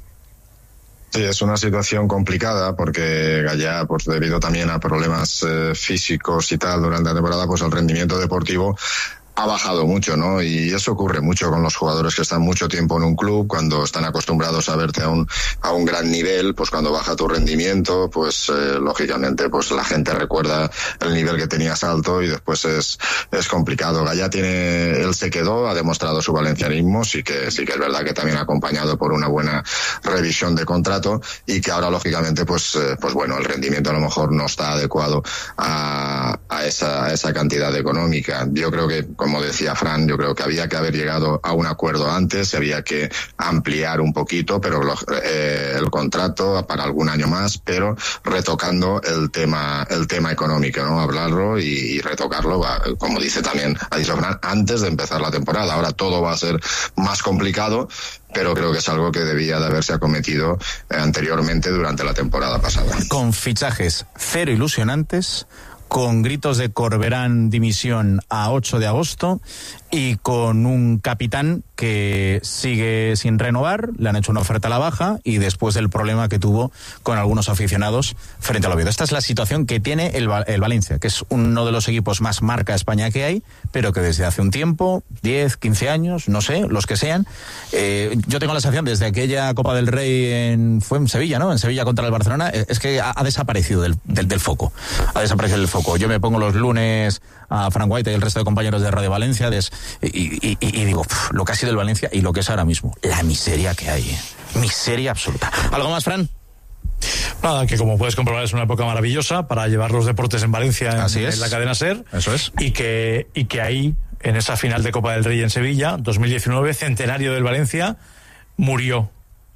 Sí, es una situación complicada porque Gallá, pues debido también a problemas eh, físicos y tal durante la temporada, pues el rendimiento deportivo ha bajado mucho, ¿no? Y eso ocurre mucho con los jugadores que están mucho tiempo en un club, cuando están acostumbrados a verte a un a un gran nivel, pues cuando baja tu rendimiento, pues eh, lógicamente pues la gente recuerda el nivel que tenías alto y después es es complicado. Gallá tiene, él se quedó, ha demostrado su valencianismo, sí que sí que es verdad que también acompañado por una buena revisión de contrato y que ahora lógicamente pues eh, pues bueno, el rendimiento a lo mejor no está adecuado a a esa a esa cantidad económica. Yo creo que, como decía Fran, yo creo que había que haber llegado a un acuerdo antes, había que ampliar un poquito, pero eh, el contrato para algún año más, pero retocando el tema el tema económico, ¿no? Hablarlo y, y retocarlo, va, como dice también, ha dicho Fran, antes de empezar la temporada. Ahora todo va a ser más complicado, pero creo que es algo que debía de haberse acometido eh, anteriormente durante la temporada pasada. Con fichajes cero ilusionantes, con gritos de Corberán dimisión a ocho de agosto y con un capitán que sigue sin renovar, le han hecho una oferta a la baja y después del problema que tuvo con algunos aficionados frente al Oviedo. Esta es la situación que tiene el, el Valencia, que es uno de los equipos más marca España que hay, pero que desde hace un tiempo, diez, quince años, no sé, los que sean, eh, yo tengo la sensación desde aquella Copa del Rey en, fue en Sevilla, ¿no? En Sevilla contra el Barcelona, es que ha, ha desaparecido del, del, del foco, ha desaparecido del foco. Yo me pongo los lunes a Frank White y el resto de compañeros de Radio Valencia des, y, y, y digo, pff, lo que ha sido el Valencia y lo que es ahora mismo, la miseria que hay, miseria absoluta. ¿Algo más, Fran? Nada, que como puedes comprobar es una época maravillosa para llevar los deportes en Valencia en, Así es. en la cadena SER. Eso es. Y que, y que ahí, en esa final de Copa del Rey en Sevilla, dos mil diecinueve, centenario del Valencia, murió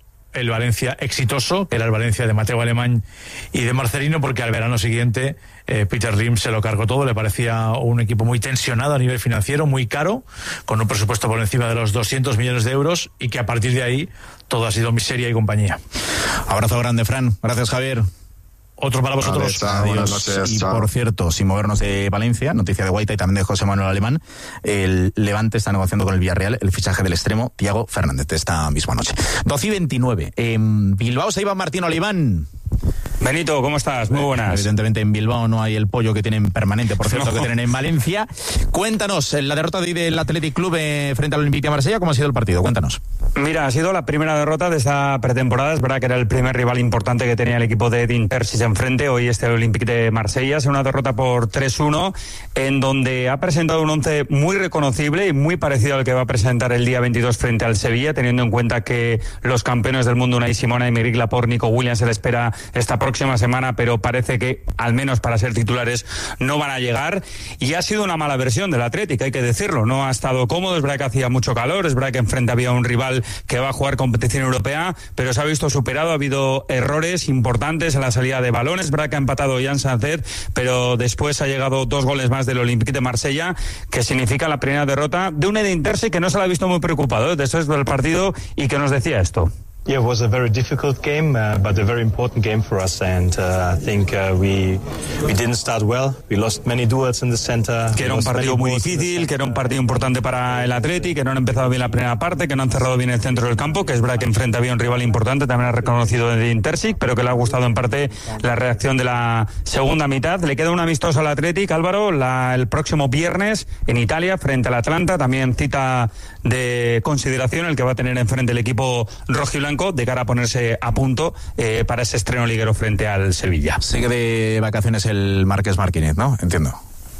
el Valencia exitoso, que era el Valencia de Mateo Alemán y de Marcelino, porque al verano siguiente eh, Peter Lim se lo cargó todo. Le parecía un equipo muy tensionado a nivel financiero, muy caro, con un presupuesto por encima de los doscientos millones de euros, y que a partir de ahí todo ha sido miseria y compañía. Abrazo grande, Fran. Gracias, Javier. Otro para vosotros. Vale, chao, Adiós. buenas noches, Y chao. por cierto, sin movernos de Valencia, noticia de Guaita y también de José Manuel Alemán, el Levante está negociando con el Villarreal el fichaje del extremo Thiago Fernández esta misma noche. doce y veintinueve. En Bilbao se iba Martín Oliván. Benito, ¿cómo estás? Muy buenas. Evidentemente en Bilbao no hay el pollo que tienen permanente, por cierto, no. que tienen en Valencia. Cuéntanos, la derrota de, del Athletic Club eh, frente al Olympique de Marsella, ¿cómo ha sido el partido? Cuéntanos. Mira, ha sido la primera derrota de esta pretemporada. Es verdad que era el primer rival importante que tenía el equipo de Edin Terzic enfrente. Hoy este Olympique de Marsella. Es una derrota por tres uno, en donde ha presentado un once muy reconocible y muy parecido al que va a presentar el día veintidós frente al Sevilla, teniendo en cuenta que los campeones del mundo, Unai Simón, Aymeric Laporte, Nico Williams, se le espera esta próxima semana, pero parece que, al menos para ser titulares, no van a llegar. Y ha sido una mala versión del Athletic, hay que decirlo. No ha estado cómodo, es verdad que hacía mucho calor, es verdad que enfrente había un rival que va a jugar competición europea, pero se ha visto superado. Ha habido errores importantes en la salida de balones. Es verdad que ha empatado Jan Sanzet, pero después ha llegado dos goles más del Olympique de Marsella, que significa la primera derrota de un Edin Terzic que no se la ha visto muy preocupado después del partido y que nos decía esto. Yeah, it was a very difficult game, uh, but a very important game for us. And uh, I think uh, we we didn't start well. We lost many duels in the center. Que era un partido muy difícil, que era un partido importante para el Athletic, que no han empezado bien la primera parte, que no han cerrado bien el centro del campo, que es verdad que enfrente había un rival importante, también ha reconocido Edin Terzic, pero que le ha gustado en parte la reacción de la segunda mitad. Le queda un amistoso al Athletic, Álvaro, la, el próximo viernes en Italia, frente al Atlanta, también cita de consideración el que va a tener enfrente el equipo rojiblanco, de cara a ponerse a punto eh, para ese estreno liguero frente al Sevilla. Sigue de vacaciones el Marqués Martínez, ¿no? Entiendo.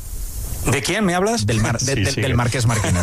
¿De quién me hablas? Del, mar, de, sí, de, sí. del Marqués Martínez.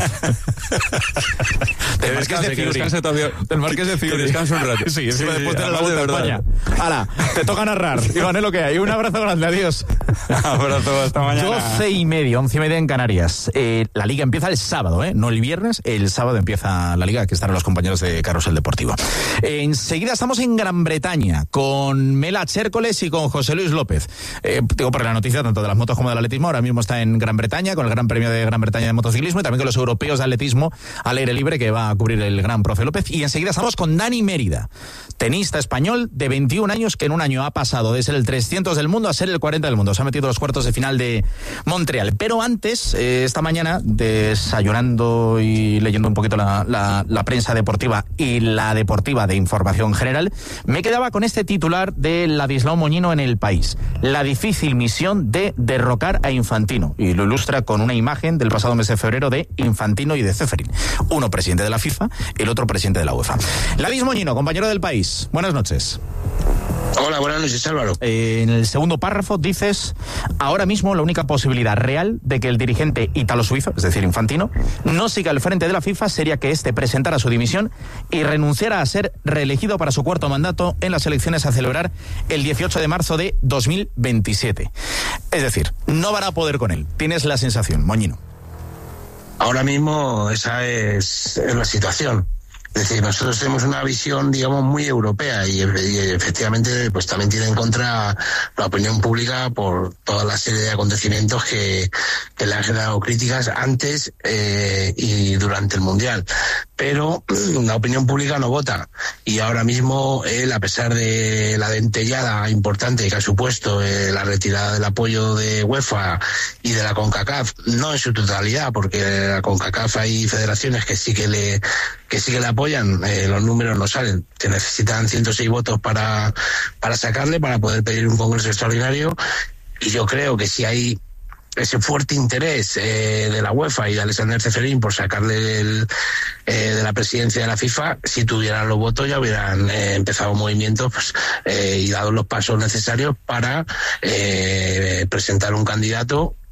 del Marqués de Fiuri. Del Marqués de Fiuri. Que descanse un rato. Sí, sí, después sí, de la Vuelta a España. Hala, te toca narrar. Iván, es lo que hay. Un abrazo grande, adiós. Abrazo, hasta mañana. doce y media, once y media en Canarias. Eh, la Liga empieza el sábado, ¿eh? No el viernes, el sábado empieza la Liga, que estarán los compañeros de Carrusel Deportivo. Eh, enseguida estamos en Gran Bretaña, con Mela Chércoles y con José Luis López. Eh, digo, por la noticia tanto de las motos como del atletismo, ahora mismo está en Gran Bretaña, con el Gran Premio de Gran Bretaña de motociclismo, y también con los europeos de atletismo al aire libre, que va a cubrir el gran profe López. Y enseguida estamos con Dani Mérida, tenista español de veintiún años, que en un año ha pasado de ser el trescientos del mundo a ser el cuarenta del mundo. Se ha metido a los cuartos de final de Montreal. Pero antes, eh, esta mañana, desayunando y leyendo un poquito la, la, la prensa deportiva y la deportiva de información general, me quedaba con este titular de Ladislao Moñino en El País: la difícil misión de derrocar a Infantino. Y lo ilustra con una imagen del pasado mes de febrero de Infantino y de Ceferin. Uno presidente de la FIFA, el otro presidente de la UEFA. Ladis Moñino, compañero del País. Buenas noches. Hola, buenas noches, Álvaro. Eh, en el segundo párrafo dices: ahora mismo la única posibilidad real de que el dirigente ítalo-suizo, es decir, Infantino, no siga al frente de la FIFA sería que éste presentara su dimisión y renunciara a ser reelegido para su cuarto mandato en las elecciones a celebrar el dieciocho de marzo de dos mil veintisiete. Es decir, no van a poder con él. Tienes la sensación, Moñino. Ahora mismo esa es, es la situación. Es decir, nosotros tenemos una visión, digamos, muy europea y, y efectivamente pues también tiene en contra la opinión pública por toda la serie de acontecimientos que, que le han generado críticas antes eh, y durante el Mundial. Pero la opinión pública no vota y ahora mismo él, a pesar de la dentellada importante que ha supuesto eh, la retirada del apoyo de UEFA y de la CONCACAF, no en su totalidad, porque la CONCACAF hay federaciones que sí que le que sí que le apoyan, eh, los números no salen, que necesitan ciento seis votos para para sacarle, para poder pedir un congreso extraordinario, y yo creo que si hay ese fuerte interés eh, de la UEFA y de Alexander Ceferin por sacarle el, eh, de la presidencia de la FIFA, si tuvieran los votos ya hubieran eh, empezado movimientos pues, eh, y dado los pasos necesarios para eh, presentar un candidato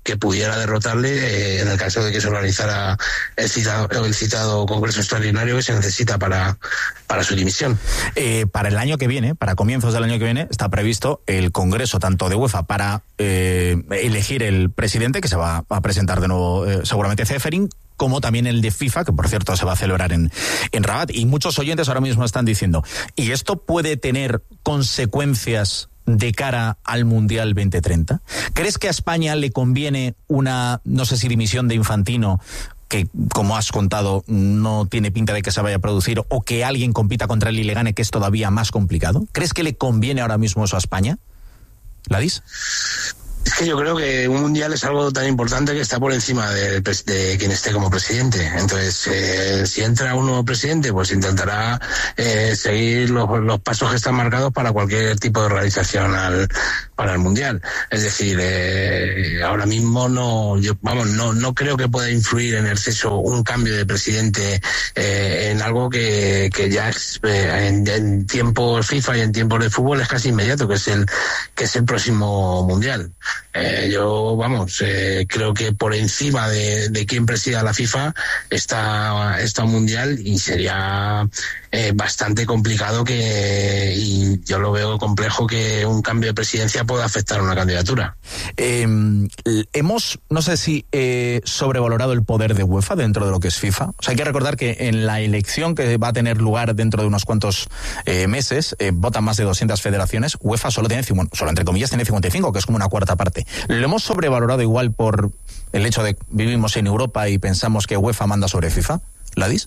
que pudiera derrotarle eh, en el caso de que se organizara el citado, el citado Congreso Extraordinario que se necesita para, para su dimisión. Eh, para el año que viene, para comienzos del año que viene, está previsto el Congreso tanto de UEFA para eh, elegir el presidente, que se va a presentar de nuevo eh, seguramente Ceferin, como también el de FIFA, que por cierto se va a celebrar en, en Rabat. Y muchos oyentes ahora mismo están diciendo, ¿y esto puede tener consecuencias de cara al Mundial veinte treinta? ¿Crees que a España le conviene una, no sé si dimisión de Infantino, que como has contado no tiene pinta de que se vaya a producir, o que alguien compita contra él y le gane, que es todavía más complicado? ¿Crees que le conviene ahora mismo eso a España? ¿Ladis? Es que yo creo que un mundial es algo tan importante que está por encima de, de quien esté como presidente. Entonces, eh, si entra un nuevo presidente, pues intentará eh, seguir los, los pasos que están marcados para cualquier tipo de organización al, para el mundial. Es decir, eh, ahora mismo no, yo, vamos, no, no creo que pueda influir en exceso un cambio de presidente eh, en algo que, que ya es, eh, en, en tiempos FIFA y en tiempos de fútbol es casi inmediato, que es el, que es el próximo mundial. Eh, yo, vamos, eh, creo que por encima de, de quien presida la FIFA está, está un mundial y sería eh, bastante complicado que, y yo lo veo complejo que un cambio de presidencia pueda afectar a una candidatura. Eh, hemos, no sé si eh, sobrevalorado el poder de UEFA dentro de lo que es FIFA. O sea, hay que recordar que en la elección que va a tener lugar dentro de unos cuantos eh, meses, eh, votan más de doscientas federaciones, UEFA solo tiene, bueno, solo entre comillas tiene cincuenta y cinco, que es como una cuarta parte. ¿Lo hemos sobrevalorado igual por el hecho de que vivimos en Europa y pensamos que UEFA manda sobre FIFA? ¿Ladis?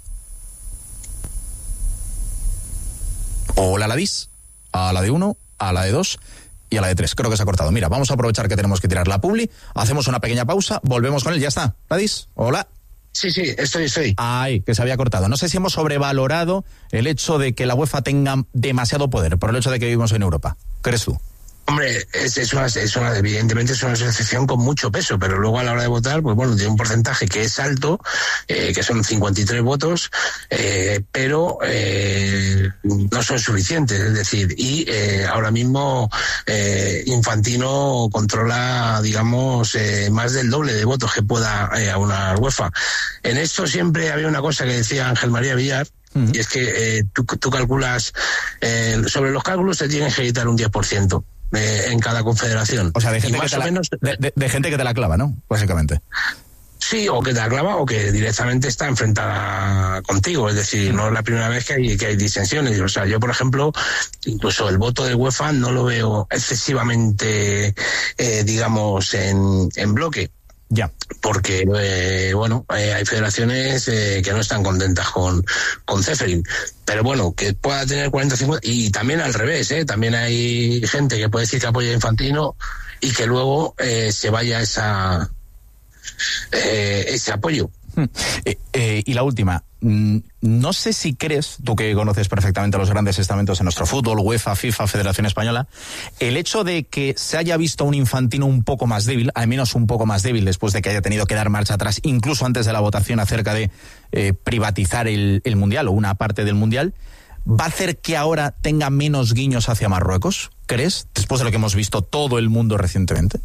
O la Ladis, a la de uno, a la de dos y a la de tres. Creo que se ha cortado. Mira, vamos a aprovechar que tenemos que tirar la publi, hacemos una pequeña pausa, volvemos con él, ya está. ¿Ladis? Hola. Sí, sí, estoy, estoy. Ay, que se había cortado. No sé si hemos sobrevalorado el hecho de que la UEFA tenga demasiado poder por el hecho de que vivimos en Europa. ¿Qué crees tú? Hombre, es, es, una, es una, evidentemente es una asociación con mucho peso, pero luego a la hora de votar, pues bueno, tiene un porcentaje que es alto, eh, que son cincuenta y tres votos, eh, pero eh, no son suficientes, es decir, y eh, ahora mismo eh, Infantino controla, digamos, eh, más del doble de votos que pueda eh, aunar UEFA. En esto siempre había una cosa que decía Ángel María Villar, uh-huh. y es que eh, tú, tú calculas, eh, sobre los cálculos se tiene que quitar un diez por ciento. Eh, en cada confederación. O sea, de gente, que te, la, menos, de, de, de gente que te la clava, ¿no? Básicamente. Sí, o que te la clava o que directamente está enfrentada contigo. Es decir, no es la primera vez que hay, que hay disensiones. O sea, yo, por ejemplo, incluso el voto de UEFA no lo veo excesivamente, eh, digamos, en, en bloque. Ya. Porque, eh, bueno, eh, hay federaciones eh, que no están contentas con, con Ceferin. Pero bueno, que pueda tener cuarenta cincuenta. Y también al revés, ¿eh? También hay gente que puede decir que apoya a Infantino y que luego eh, se vaya esa, eh, ese apoyo. Eh, eh, y la última, no sé si crees, tú que conoces perfectamente los grandes estamentos en nuestro fútbol, UEFA, FIFA, Federación Española, el hecho de que se haya visto un Infantino un poco más débil, al menos un poco más débil después de que haya tenido que dar marcha atrás, incluso antes de la votación acerca de eh, privatizar el, el Mundial o una parte del Mundial, ¿va a hacer que ahora tenga menos guiños hacia Marruecos? ¿Crees? Después de lo que hemos visto todo el mundo recientemente.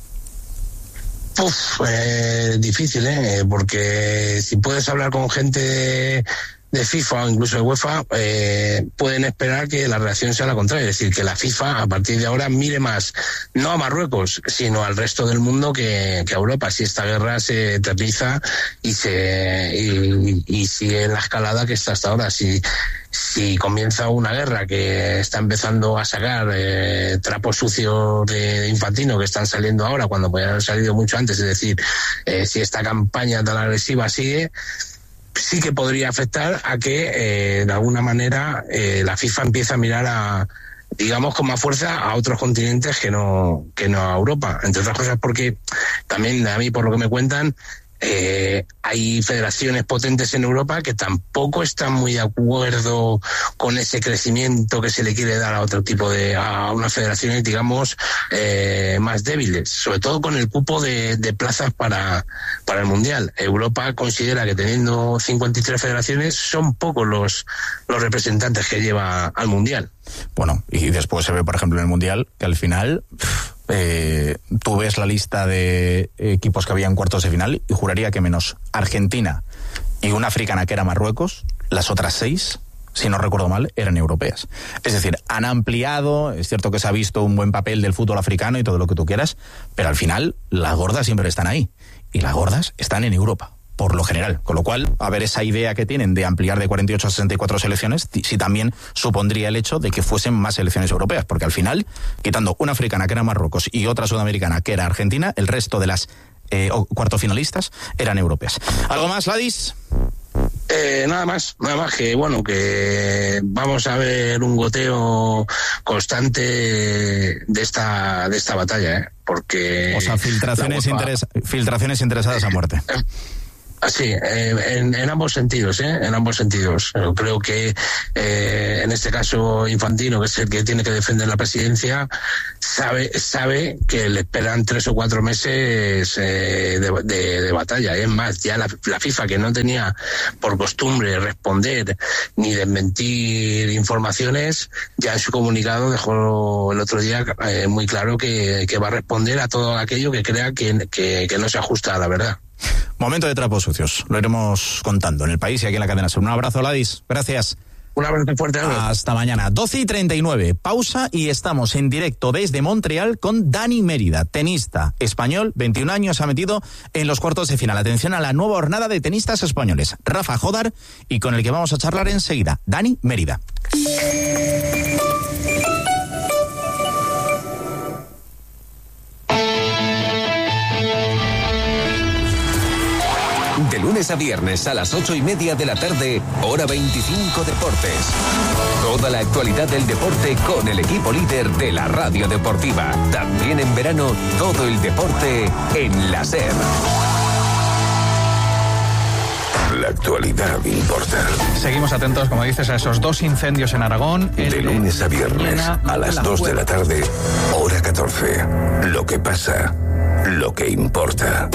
Uf, eh, difícil, ¿eh? Porque si puedes hablar con gente de, de FIFA o incluso de UEFA, eh, pueden esperar que la reacción sea la contraria. Es decir, que la FIFA a partir de ahora mire más, no a Marruecos, sino al resto del mundo que, que a Europa. Si esta guerra se eterniza y, se, y, y sigue en la escalada que está hasta ahora. Si, si comienza una guerra que está empezando a sacar eh, trapos sucios de Infantino que están saliendo ahora cuando podían haber salido mucho antes, es decir, eh, si esta campaña tan agresiva sigue, sí que podría afectar a que eh, de alguna manera eh, la FIFA empiece a mirar a, digamos, con más fuerza a otros continentes que no, que no a Europa. Entre otras cosas porque también a mí, por lo que me cuentan, Eh, hay federaciones potentes en Europa que tampoco están muy de acuerdo con ese crecimiento que se le quiere dar a otro tipo de, a unas federaciones, digamos, eh, más débiles, sobre todo con el cupo de, de plazas para, para el Mundial. Europa considera que teniendo cincuenta y tres federaciones son pocos los, los representantes que lleva al Mundial. Bueno, y después se ve, por ejemplo, en el Mundial que al final eh, tú ves la lista de equipos que había en cuartos de final y juraría que menos Argentina y una africana que era Marruecos, las otras seis, si no recuerdo mal, eran europeas. Es decir, han ampliado, es cierto que se ha visto un buen papel del fútbol africano y todo lo que tú quieras, pero al final las gordas siempre están ahí, y las gordas están en Europa, por lo general. Con lo cual, a ver esa idea que tienen de ampliar de cuarenta y ocho a sesenta y cuatro selecciones, si también supondría el hecho de que fuesen más selecciones europeas, porque al final, quitando una africana que era Marruecos y otra sudamericana que era Argentina, el resto de las eh, cuartos finalistas eran europeas. ¿Algo más, Ladis? Eh, nada más, nada más que bueno, que vamos a ver un goteo constante de esta de esta batalla, ¿eh? Porque o sea, filtraciones, interes, filtraciones interesadas a muerte. Sí, eh, en, en ambos sentidos, ¿eh? En ambos sentidos. Yo creo que eh, en este caso Infantino, que es el que tiene que defender la presidencia, sabe sabe que le esperan tres o cuatro meses eh, de, de, de batalla. Es más, ya la, la FIFA, que no tenía por costumbre responder ni desmentir informaciones, ya en su comunicado dejó el otro día eh, muy claro que, que va a responder a todo aquello que crea que, que, que no se ajusta a la verdad. Momento de trapos sucios. Lo iremos contando en el país y aquí en la cadena SER. Un abrazo, Ladis. Gracias. Un abrazo fuerte. Hasta mañana. doce y treinta y nueve. Pausa y estamos en directo desde Montreal con Dani Mérida, tenista español, veintiún años, ha metido en los cuartos de final. Atención a la nueva jornada de tenistas españoles. Rafa Jodar, y con el que vamos a charlar enseguida. Dani Mérida. De lunes a viernes a las ocho y media de la tarde, hora veinticinco Deportes. Toda la actualidad del deporte con el equipo líder de la radio deportiva. También en verano, todo el deporte en la SER. La actualidad importa. Seguimos atentos, como dices, a esos dos incendios en Aragón. De lunes a viernes a las dos de la tarde, hora catorce. Lo que pasa, lo que importa.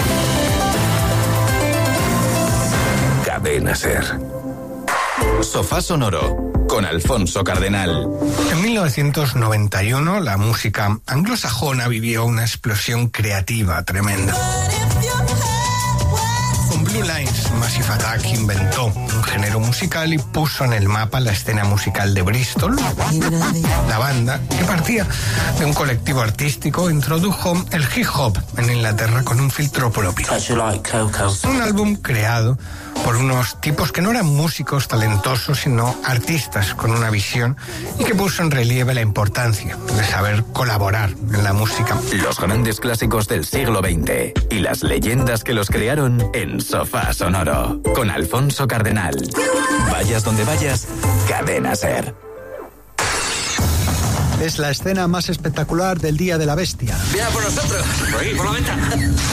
Cadena SER. Sofá Sonoro con Alfonso Cardenal. En mil novecientos noventa y uno la música anglosajona vivió una explosión creativa tremenda. Con Blue Lines, Massive Attack inventó un género musical y puso en el mapa la escena musical de Bristol. La banda, que partía de un colectivo artístico, introdujo el hip hop en Inglaterra con un filtro propio. Un álbum creado por unos tipos que no eran músicos talentosos, sino artistas con una visión, y que puso en relieve la importancia de saber colaborar en la música. Los grandes clásicos del siglo veinte y las leyendas que los crearon en Sofá Sonoro con Alfonso Cardenal. Vayas donde vayas, Cadena SER. Es la escena más espectacular del Día de la Bestia. ¡Viene por nosotros! ¡Por ahí, por la ventana!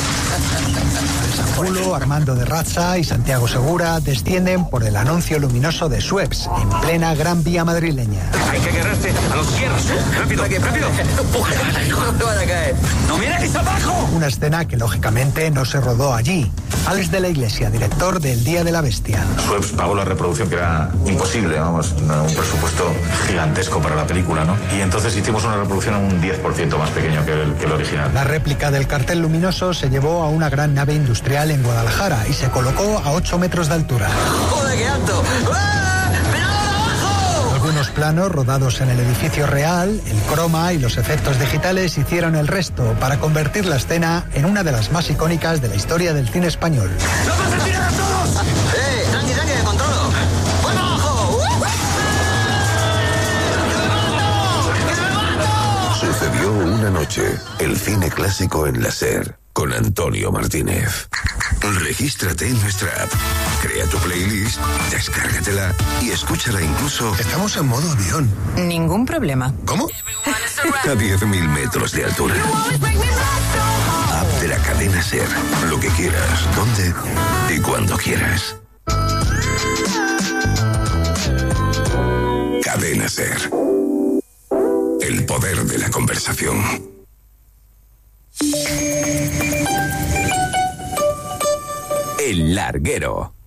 Julio, Armando de Razza y Santiago Segura descienden por el anuncio luminoso de Schweppes en plena Gran Vía madrileña. Hay que agarrarse a los hierros. ¡Rápido, rápido! ¡Empuje! ¡No van a caer! ¡No miréis abajo! Una escena que lógicamente no se rodó allí. Alex de la Iglesia, director del Día de la Bestia. Schweppes pagó la reproducción, que era imposible, vamos, un presupuesto gigantesco para la película, ¿no? Y entonces hicimos una reproducción un diez por ciento más pequeño que el, que el original. La réplica del cartel luminoso se llevó a una gran nave industrial en Guadalajara y se colocó a ocho metros de altura. ¡Joder, qué alto! ¡Ah! ¡Pero abajo! Algunos planos rodados en el edificio real, el croma y los efectos digitales hicieron el resto para convertir la escena en una de las más icónicas de la historia del cine español. ¡Nos vas a tirar a todos! ¡Eh! ¡Tranqui, tranqui, de controlo! ¡Vuelva abajo! Sucedió una noche, el cine clásico en la SER, con Antonio Martínez. Regístrate en nuestra app, crea tu playlist, descárgatela y escúchala incluso... Estamos en modo avión. Ningún problema. ¿Cómo? A diez mil metros de altura. App de la cadena SER. Lo que quieras, donde y cuando quieras. Cadena SER. El poder de la conversación. El Larguero.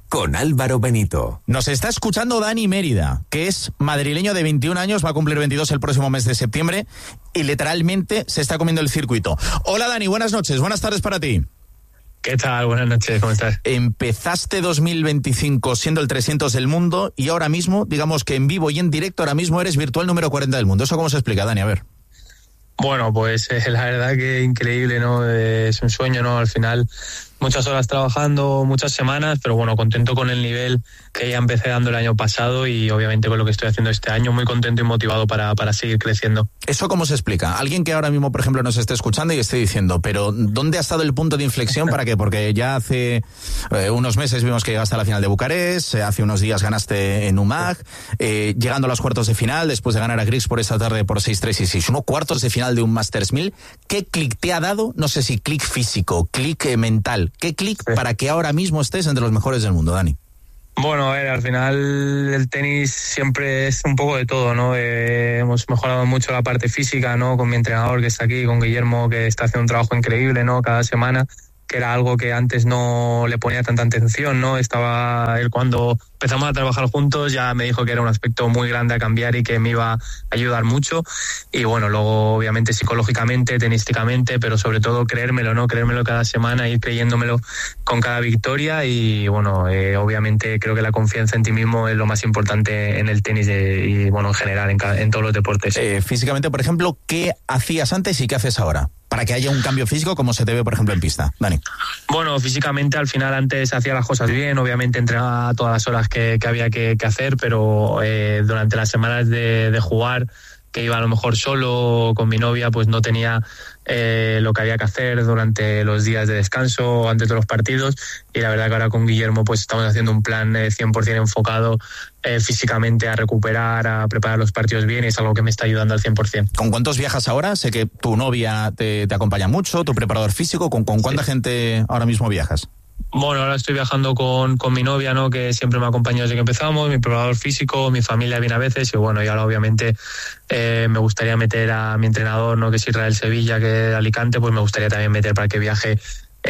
con Álvaro Benito. Nos está escuchando Dani Mérida, que es madrileño de veintiún años, va a cumplir veintidós el próximo mes de septiembre y literalmente se está comiendo el circuito. Hola Dani, buenas noches, buenas tardes para ti. ¿Qué tal? Buenas noches, ¿cómo estás? Empezaste dos mil veinticinco siendo el trescientos del mundo y ahora mismo, digamos que en vivo y en directo, ahora mismo eres virtual número cuarenta del mundo. ¿Eso cómo se explica, Dani? A ver. Bueno, pues eh, la verdad que increíble, ¿no? Eh, es un sueño, ¿no? Al final, muchas horas trabajando, muchas semanas, pero bueno, contento con el nivel que ya empecé dando el año pasado y obviamente con lo que estoy haciendo este año, muy contento y motivado para, para seguir creciendo. ¿Eso cómo se explica? Alguien que ahora mismo, por ejemplo, nos esté escuchando y esté diciendo, pero ¿dónde ha estado el punto de inflexión? ¿Para qué? Porque ya hace eh, unos meses vimos que llegaste a la final de Bucarest, eh, hace unos días ganaste en U M A G, eh, llegando a los cuartos de final, después de ganar a Griggs por esta tarde por seis tres y seis uno, cuartos de final de un Masters mil. ¿Qué clic te ha dado? No sé si clic físico, clic eh, mental. ¿Qué clic sí. para que ahora mismo estés entre los mejores del mundo, Dani? Bueno, a ver, al final el tenis siempre es un poco de todo, ¿no? Eh, hemos mejorado mucho la parte física, ¿no? Con mi entrenador que está aquí, con Guillermo, que está haciendo un trabajo increíble, ¿no? Cada semana, que era algo que antes no le ponía tanta atención, ¿no? Estaba él cuando empezamos a trabajar juntos, ya me dijo que era un aspecto muy grande a cambiar y que me iba a ayudar mucho. Y bueno, luego obviamente psicológicamente, tenísticamente, pero sobre todo creérmelo, ¿no? Creérmelo cada semana, ir creyéndomelo con cada victoria y bueno, eh, obviamente creo que la confianza en ti mismo es lo más importante en el tenis de, y bueno, en general, en, cada, en todos los deportes. Eh, físicamente, por ejemplo, ¿qué hacías antes y qué haces ahora? Para que haya un cambio físico como se te ve, por ejemplo, en pista. Dani. Bueno, físicamente al final antes hacía las cosas bien, obviamente entrenaba todas las horas que, que había que, que hacer, pero eh, durante las semanas de, de jugar, que iba a lo mejor solo con mi novia, pues no tenía eh, lo que había que hacer durante los días de descanso antes de los partidos y la verdad que ahora con Guillermo pues estamos haciendo un plan eh, cien por ciento enfocado eh, físicamente a recuperar, a preparar los partidos bien y es algo que me está ayudando al cien por ciento. ¿Con cuántos viajas ahora? Sé que tu novia te, te acompaña mucho, tu preparador físico, ¿con, con cuánta sí. gente ahora mismo viajas? Bueno, ahora estoy viajando con, con mi novia, ¿no? Que siempre me ha acompañado desde que empezamos, mi preparador físico, mi familia viene a veces y bueno, y ahora obviamente eh, me gustaría meter a mi entrenador, ¿no? Que es Israel Sevilla, que de Alicante, pues me gustaría también meter para que viaje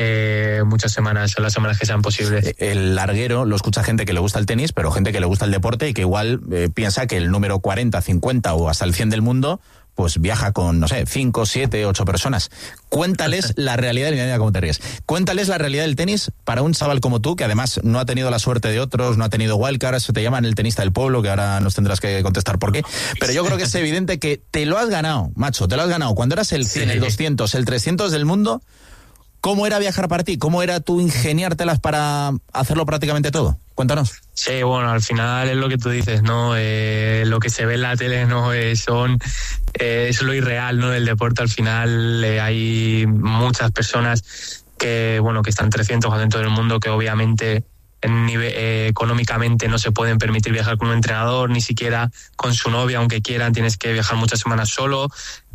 eh, muchas semanas, las semanas que sean posibles. El larguero lo escucha gente que le gusta el tenis, pero gente que le gusta el deporte y que igual eh, piensa que el número cuarenta, cincuenta o hasta el cien del mundo pues viaja con, no sé, cinco, siete, ocho personas. Cuéntales la realidad, mira cómo te ríes. Cuéntales la realidad del tenis para un chaval como tú, que además no ha tenido la suerte de otros, no ha tenido wildcard, eso te llaman el tenista del pueblo, que ahora nos tendrás que contestar por qué. Pero yo creo que es evidente que te lo has ganado, macho, te lo has ganado. Cuando eras el cien, sí. el doscientos, el trescientos del mundo, ¿cómo era viajar para ti? ¿Cómo era tú ingeniártelas para hacerlo prácticamente todo? Cuéntanos. Sí, bueno, al final es lo que tú dices, ¿no? Eh, lo que se ve en la tele no eh, son eh, es lo irreal, ¿no? Del deporte al final eh, hay muchas personas que, bueno, que están trescientos dentro del mundo que obviamente en nivel, eh, económicamente no se pueden permitir viajar con un entrenador, ni siquiera con su novia, aunque quieran, tienes que viajar muchas semanas solo,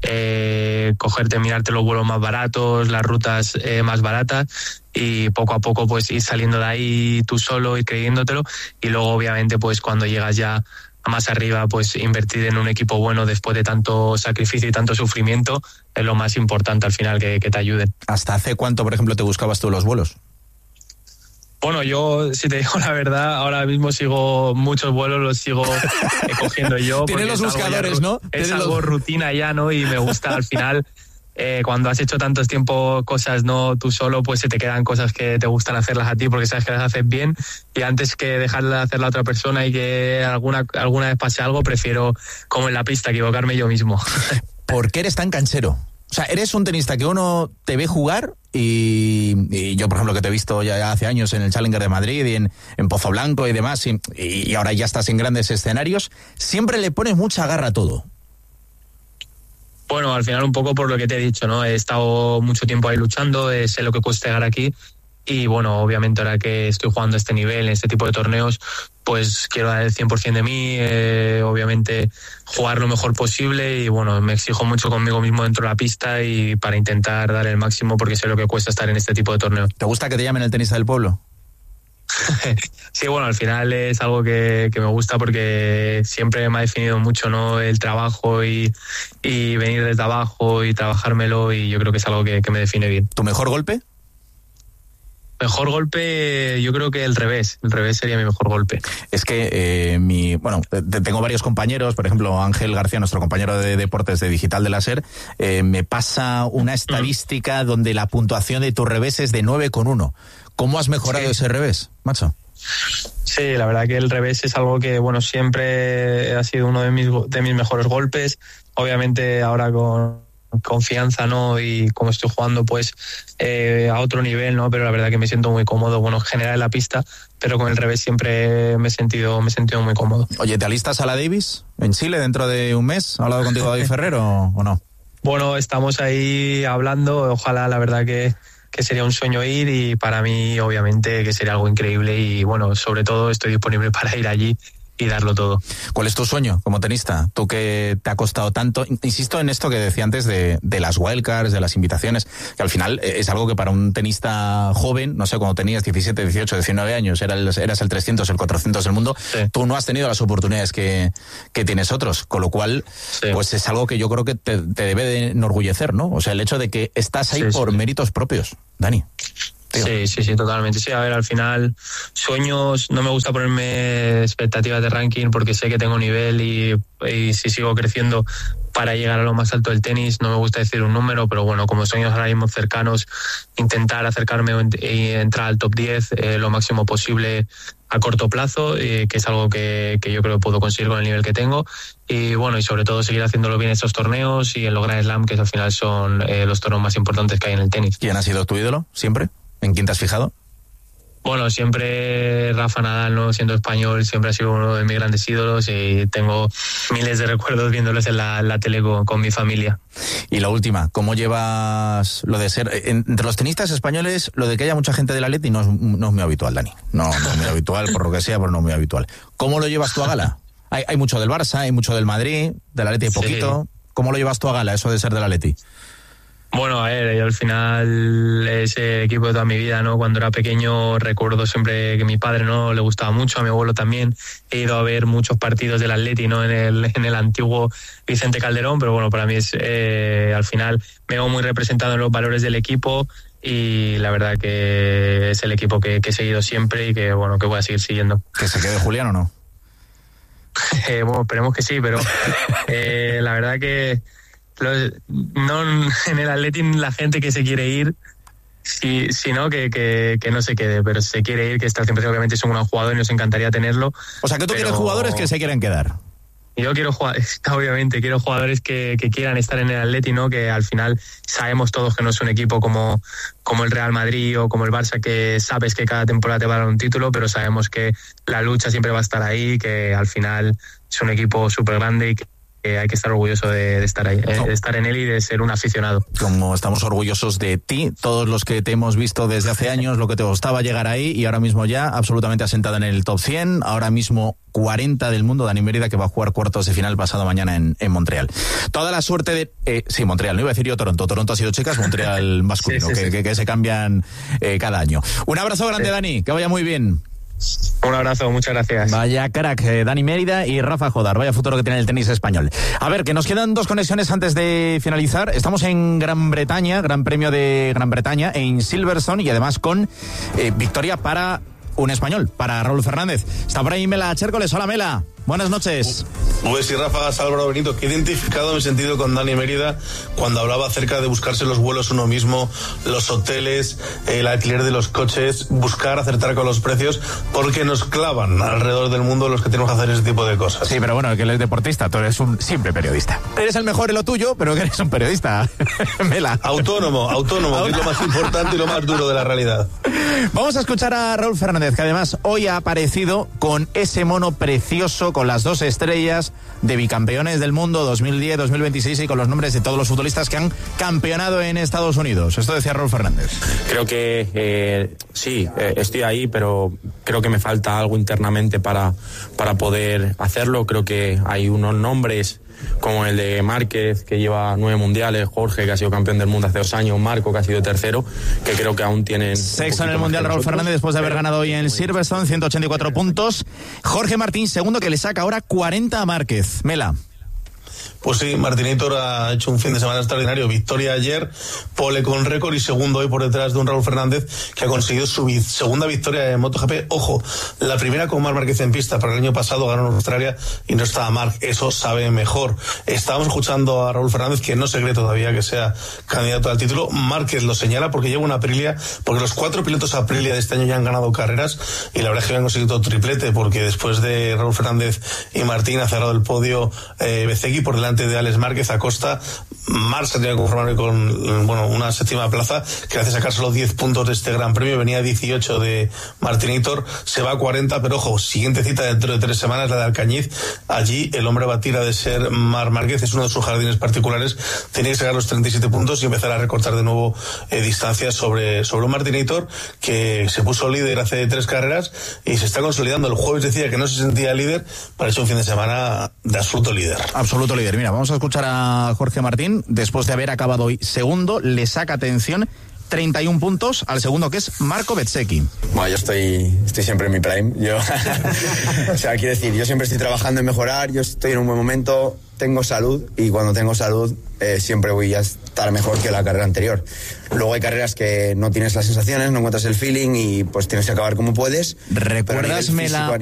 eh, cogerte, mirarte los vuelos más baratos, las rutas eh, más baratas y poco a poco pues ir saliendo de ahí tú solo y creyéndotelo y luego obviamente pues cuando llegas ya a más arriba pues invertir en un equipo bueno después de tanto sacrificio y tanto sufrimiento es lo más importante al final que, que te ayuden. ¿Hasta hace cuánto, por ejemplo, te buscabas tú los vuelos? Bueno, yo, si te digo la verdad, ahora mismo sigo muchos vuelos, los sigo cogiendo yo. Tienes los buscadores, ¿no? Es algo rutina ya, ¿no? Y me gusta al final, eh, cuando has hecho tantos tiempo cosas, ¿no? Tú solo, pues se te quedan cosas que te gustan hacerlas a ti porque sabes que las haces bien. Y antes que dejarle de hacer la otra persona y que alguna, alguna vez pase algo, prefiero, como en la pista, equivocarme yo mismo. ¿Por qué eres tan canchero? O sea, eres un tenista que uno te ve jugar y, y yo, por ejemplo, que te he visto ya hace años en el Challenger de Madrid y en, en Pozo Blanco y demás, y, y ahora ya estás en grandes escenarios, siempre le pones mucha garra a todo. Bueno, al final un poco por lo que te he dicho, ¿no? He estado mucho tiempo ahí luchando, eh, sé lo que cuesta llegar aquí y bueno, obviamente ahora que estoy jugando a este nivel, en este tipo de torneos, pues quiero dar el cien por ciento de mí, eh, obviamente jugar lo mejor posible y bueno, me exijo mucho conmigo mismo dentro de la pista y para intentar dar el máximo porque sé lo que cuesta estar en este tipo de torneos. ¿Te gusta que te llamen el tenista del pueblo? Sí, bueno, al final es algo que, que me gusta porque siempre me ha definido mucho, ¿no? El trabajo y, y venir desde abajo y trabajármelo y yo creo que es algo que, que me define bien. ¿Tu mejor golpe? Mejor golpe, yo creo que el revés. El revés sería mi mejor golpe. Es que eh, mi, bueno, tengo varios compañeros, por ejemplo, Ángel García, nuestro compañero de deportes de Digital de la SER, eh, me pasa una estadística mm. donde la puntuación de tu revés es de nueve coma uno. ¿Cómo has mejorado sí. ese revés, macho? Sí, la verdad que el revés es algo que, bueno, siempre ha sido uno de mis, de mis mejores golpes. Obviamente ahora con confianza, ¿no? Y como estoy jugando, pues, eh, a otro nivel, ¿no? Pero la verdad que me siento muy cómodo, bueno, en general en la pista, pero con el revés siempre me he sentido, me he sentido muy cómodo. Oye, ¿te alistas a la Davis en Chile dentro de un mes? ¿Ha hablado contigo David Ferrero o no? Bueno, estamos ahí hablando, ojalá, la verdad que que sería un sueño ir, y para mí obviamente que sería algo increíble, y bueno, sobre todo estoy disponible para ir allí y darlo todo. ¿Cuál es tu sueño como tenista? Tú que te ha costado tanto, insisto en esto que decía antes de, de las wildcards, de las invitaciones, que al final es algo que para un tenista joven, no sé, cuando tenías diecisiete, dieciocho, diecinueve años, eras, eras el trescientos, el cuatrocientos del mundo, sí. Tú no has tenido las oportunidades que, que tienes otros, con lo cual, sí. Pues es algo que yo creo que te, te debe de enorgullecer, ¿no? O sea, el hecho de que estás ahí sí, por sí. méritos propios, Dani. Tío. Sí, sí, sí, totalmente. Sí, a ver, al final, sueños, no me gusta ponerme expectativas de ranking porque sé que tengo nivel, y, y si sigo creciendo para llegar a lo más alto del tenis, no me gusta decir un número, pero bueno, como sueños ahora mismo cercanos, intentar acercarme y entrar al top diez eh, lo máximo posible a corto plazo, eh, que es algo que, que yo creo que puedo conseguir con el nivel que tengo, y bueno, y sobre todo seguir haciéndolo bien estos torneos y en los Grand Slam, que al final son eh, los torneos más importantes que hay en el tenis. ¿Quién ha sido tu ídolo siempre? ¿En quién te has fijado? Bueno, siempre Rafa Nadal, ¿no? Siendo español, siempre ha sido uno de mis grandes ídolos, y tengo miles de recuerdos viéndolos en la, en la tele con, con mi familia. Y la última, ¿cómo llevas lo de ser... Entre los tenistas españoles, lo de que haya mucha gente del Atleti no es, no es muy habitual, Dani. No, no es muy habitual, por lo que sea, pero no es muy habitual. ¿Cómo lo llevas tú a gala? Hay, hay mucho del Barça, hay mucho del Madrid, del Atleti hay poquito. Sí. ¿Cómo lo llevas tú a gala, eso de ser del Atleti? Bueno, a ver, yo al final ese equipo de toda mi vida, ¿no? Cuando era pequeño recuerdo siempre que mi padre, ¿no? Le gustaba mucho, a mi abuelo también. He ido a ver muchos partidos del Atleti, ¿no? En el, en el antiguo Vicente Calderón, pero bueno, para mí es, eh, al final me veo muy representado en los valores del equipo, y la verdad que es el equipo que, que he seguido siempre y que, bueno, que voy a seguir siguiendo. ¿Que se quede Julián o no? eh, bueno, esperemos que sí, pero eh, la verdad que Los, no en el Atleti la gente que se quiere ir, si, si no que, que, que no se quede, pero si se quiere ir, que está siempre, obviamente es un gran jugador y nos encantaría tenerlo. O sea, que tú pero... quieres jugadores que se quieren quedar. Yo quiero jugar, obviamente, quiero jugadores que, que quieran estar en el Atleti, ¿no? Que al final sabemos todos que no es un equipo como, como el Real Madrid o como el Barça, que sabes que cada temporada te va a dar un título, pero sabemos que la lucha siempre va a estar ahí, que al final es un equipo súper grande y que Eh, hay que estar orgulloso de, de estar ahí, eh, de estar en él y de ser un aficionado. Como estamos orgullosos de ti, todos los que te hemos visto desde hace años, lo que te costaba llegar ahí, y ahora mismo ya absolutamente asentada en el top cien, ahora mismo cuarenta del mundo, Dani Mérida, que va a jugar cuartos de final pasado mañana en, en Montreal. Toda la suerte de... Eh, sí, Montreal, no iba a decir yo Toronto, Toronto ha sido chicas, Montreal masculino, sí, sí, que, sí. Que, que se cambian eh, cada año. Un abrazo grande, sí. Dani, que vaya muy bien. Un abrazo, muchas gracias. Vaya crack, eh, Dani Mérida y Rafa Jodar, vaya futuro que tiene el tenis español. A ver, que nos quedan dos conexiones antes de finalizar. Estamos en Gran Bretaña, Gran Premio de Gran Bretaña, en Silverstone, y además con eh, victoria para un español, para Raúl Fernández. Está por ahí Mela Chércoles. Hola, Mela. Buenas noches. Pues sí, Ráfagas, Álvaro Benito, que he identificado me he sentido con Dani Mérida cuando hablaba acerca de buscarse los vuelos uno mismo, los hoteles, el alquiler de los coches, buscar acertar con los precios, porque nos clavan alrededor del mundo los que tenemos que hacer ese tipo de cosas. Sí, pero bueno, que él es deportista, tú eres un simple periodista. Eres el mejor en lo tuyo, pero que eres un periodista. Mela. Autónomo, autónomo, que es lo más importante y lo más duro de la realidad. Vamos a escuchar a Raúl Fernández, que además hoy ha aparecido con ese mono precioso, con las dos estrellas de bicampeones del mundo dos mil diez, dos mil veintiséis, y con los nombres de todos los futbolistas que han campeonado en Estados Unidos. Esto decía Raúl Fernández. Creo que eh, sí, eh, estoy ahí, pero creo que me falta algo internamente para, para poder hacerlo. Creo que hay unos nombres como el de Márquez, que lleva nueve mundiales, Jorge, que ha sido campeón del mundo hace dos años, Marco, que ha sido tercero, que creo que aún tienen... Sexto en el mundial Raúl Fernández, después de haber ganado hoy en Silverstone, ciento ochenta y cuatro puntos. Jorge Martín, segundo, que le saca ahora cuarenta a Márquez. Mela. Pues sí, Martinator ha hecho un fin de semana extraordinario. Victoria ayer, pole con récord y segundo hoy por detrás de un Raúl Fernández que ha conseguido su vi- segunda victoria en MotoGP. Ojo, la primera con Marc Márquez en pista, pero el año pasado ganó en Australia y no estaba Marc. Eso sabe mejor. Estábamos escuchando a Raúl Fernández, que no se cree todavía que sea candidato al título. Márquez lo señala porque lleva una Aprilia, porque los cuatro pilotos Aprilia de este año ya han ganado carreras y la verdad es que han conseguido triplete, porque después de Raúl Fernández y Martín ha cerrado el podio eh, Bezzecchi por delante de Alex Márquez. Acosta, Marc se tiene que conformar con bueno, una séptima plaza que hace sacar solo diez puntos de este Gran Premio. Venía dieciocho de Martinator, se va a cuarenta, pero ojo, siguiente cita dentro de tres semanas, la de Alcañiz. Allí el hombre va a tirar de ser Marc Márquez, es uno de sus jardines particulares, tiene que sacar los treinta y siete puntos y empezar a recortar de nuevo eh, distancias sobre, sobre un Martinator que se puso líder hace tres carreras y se está consolidando. El jueves decía que no se sentía líder, para eso un fin de semana de absoluto líder. Absoluto líder. Mira, vamos a escuchar a Jorge Martín. Después de haber acabado hoy segundo, le saca, atención, treinta y un puntos al segundo, que es Marco Bezzecchi. Bueno, yo estoy, estoy siempre en mi prime. Yo, o sea, quiero decir, yo siempre estoy trabajando en mejorar, yo estoy en un buen momento, tengo salud y cuando tengo salud eh, siempre voy a estar mejor que la carrera anterior. Luego hay carreras que no tienes las sensaciones, no encuentras el feeling y pues tienes que acabar como puedes. ¿Recuerdas la,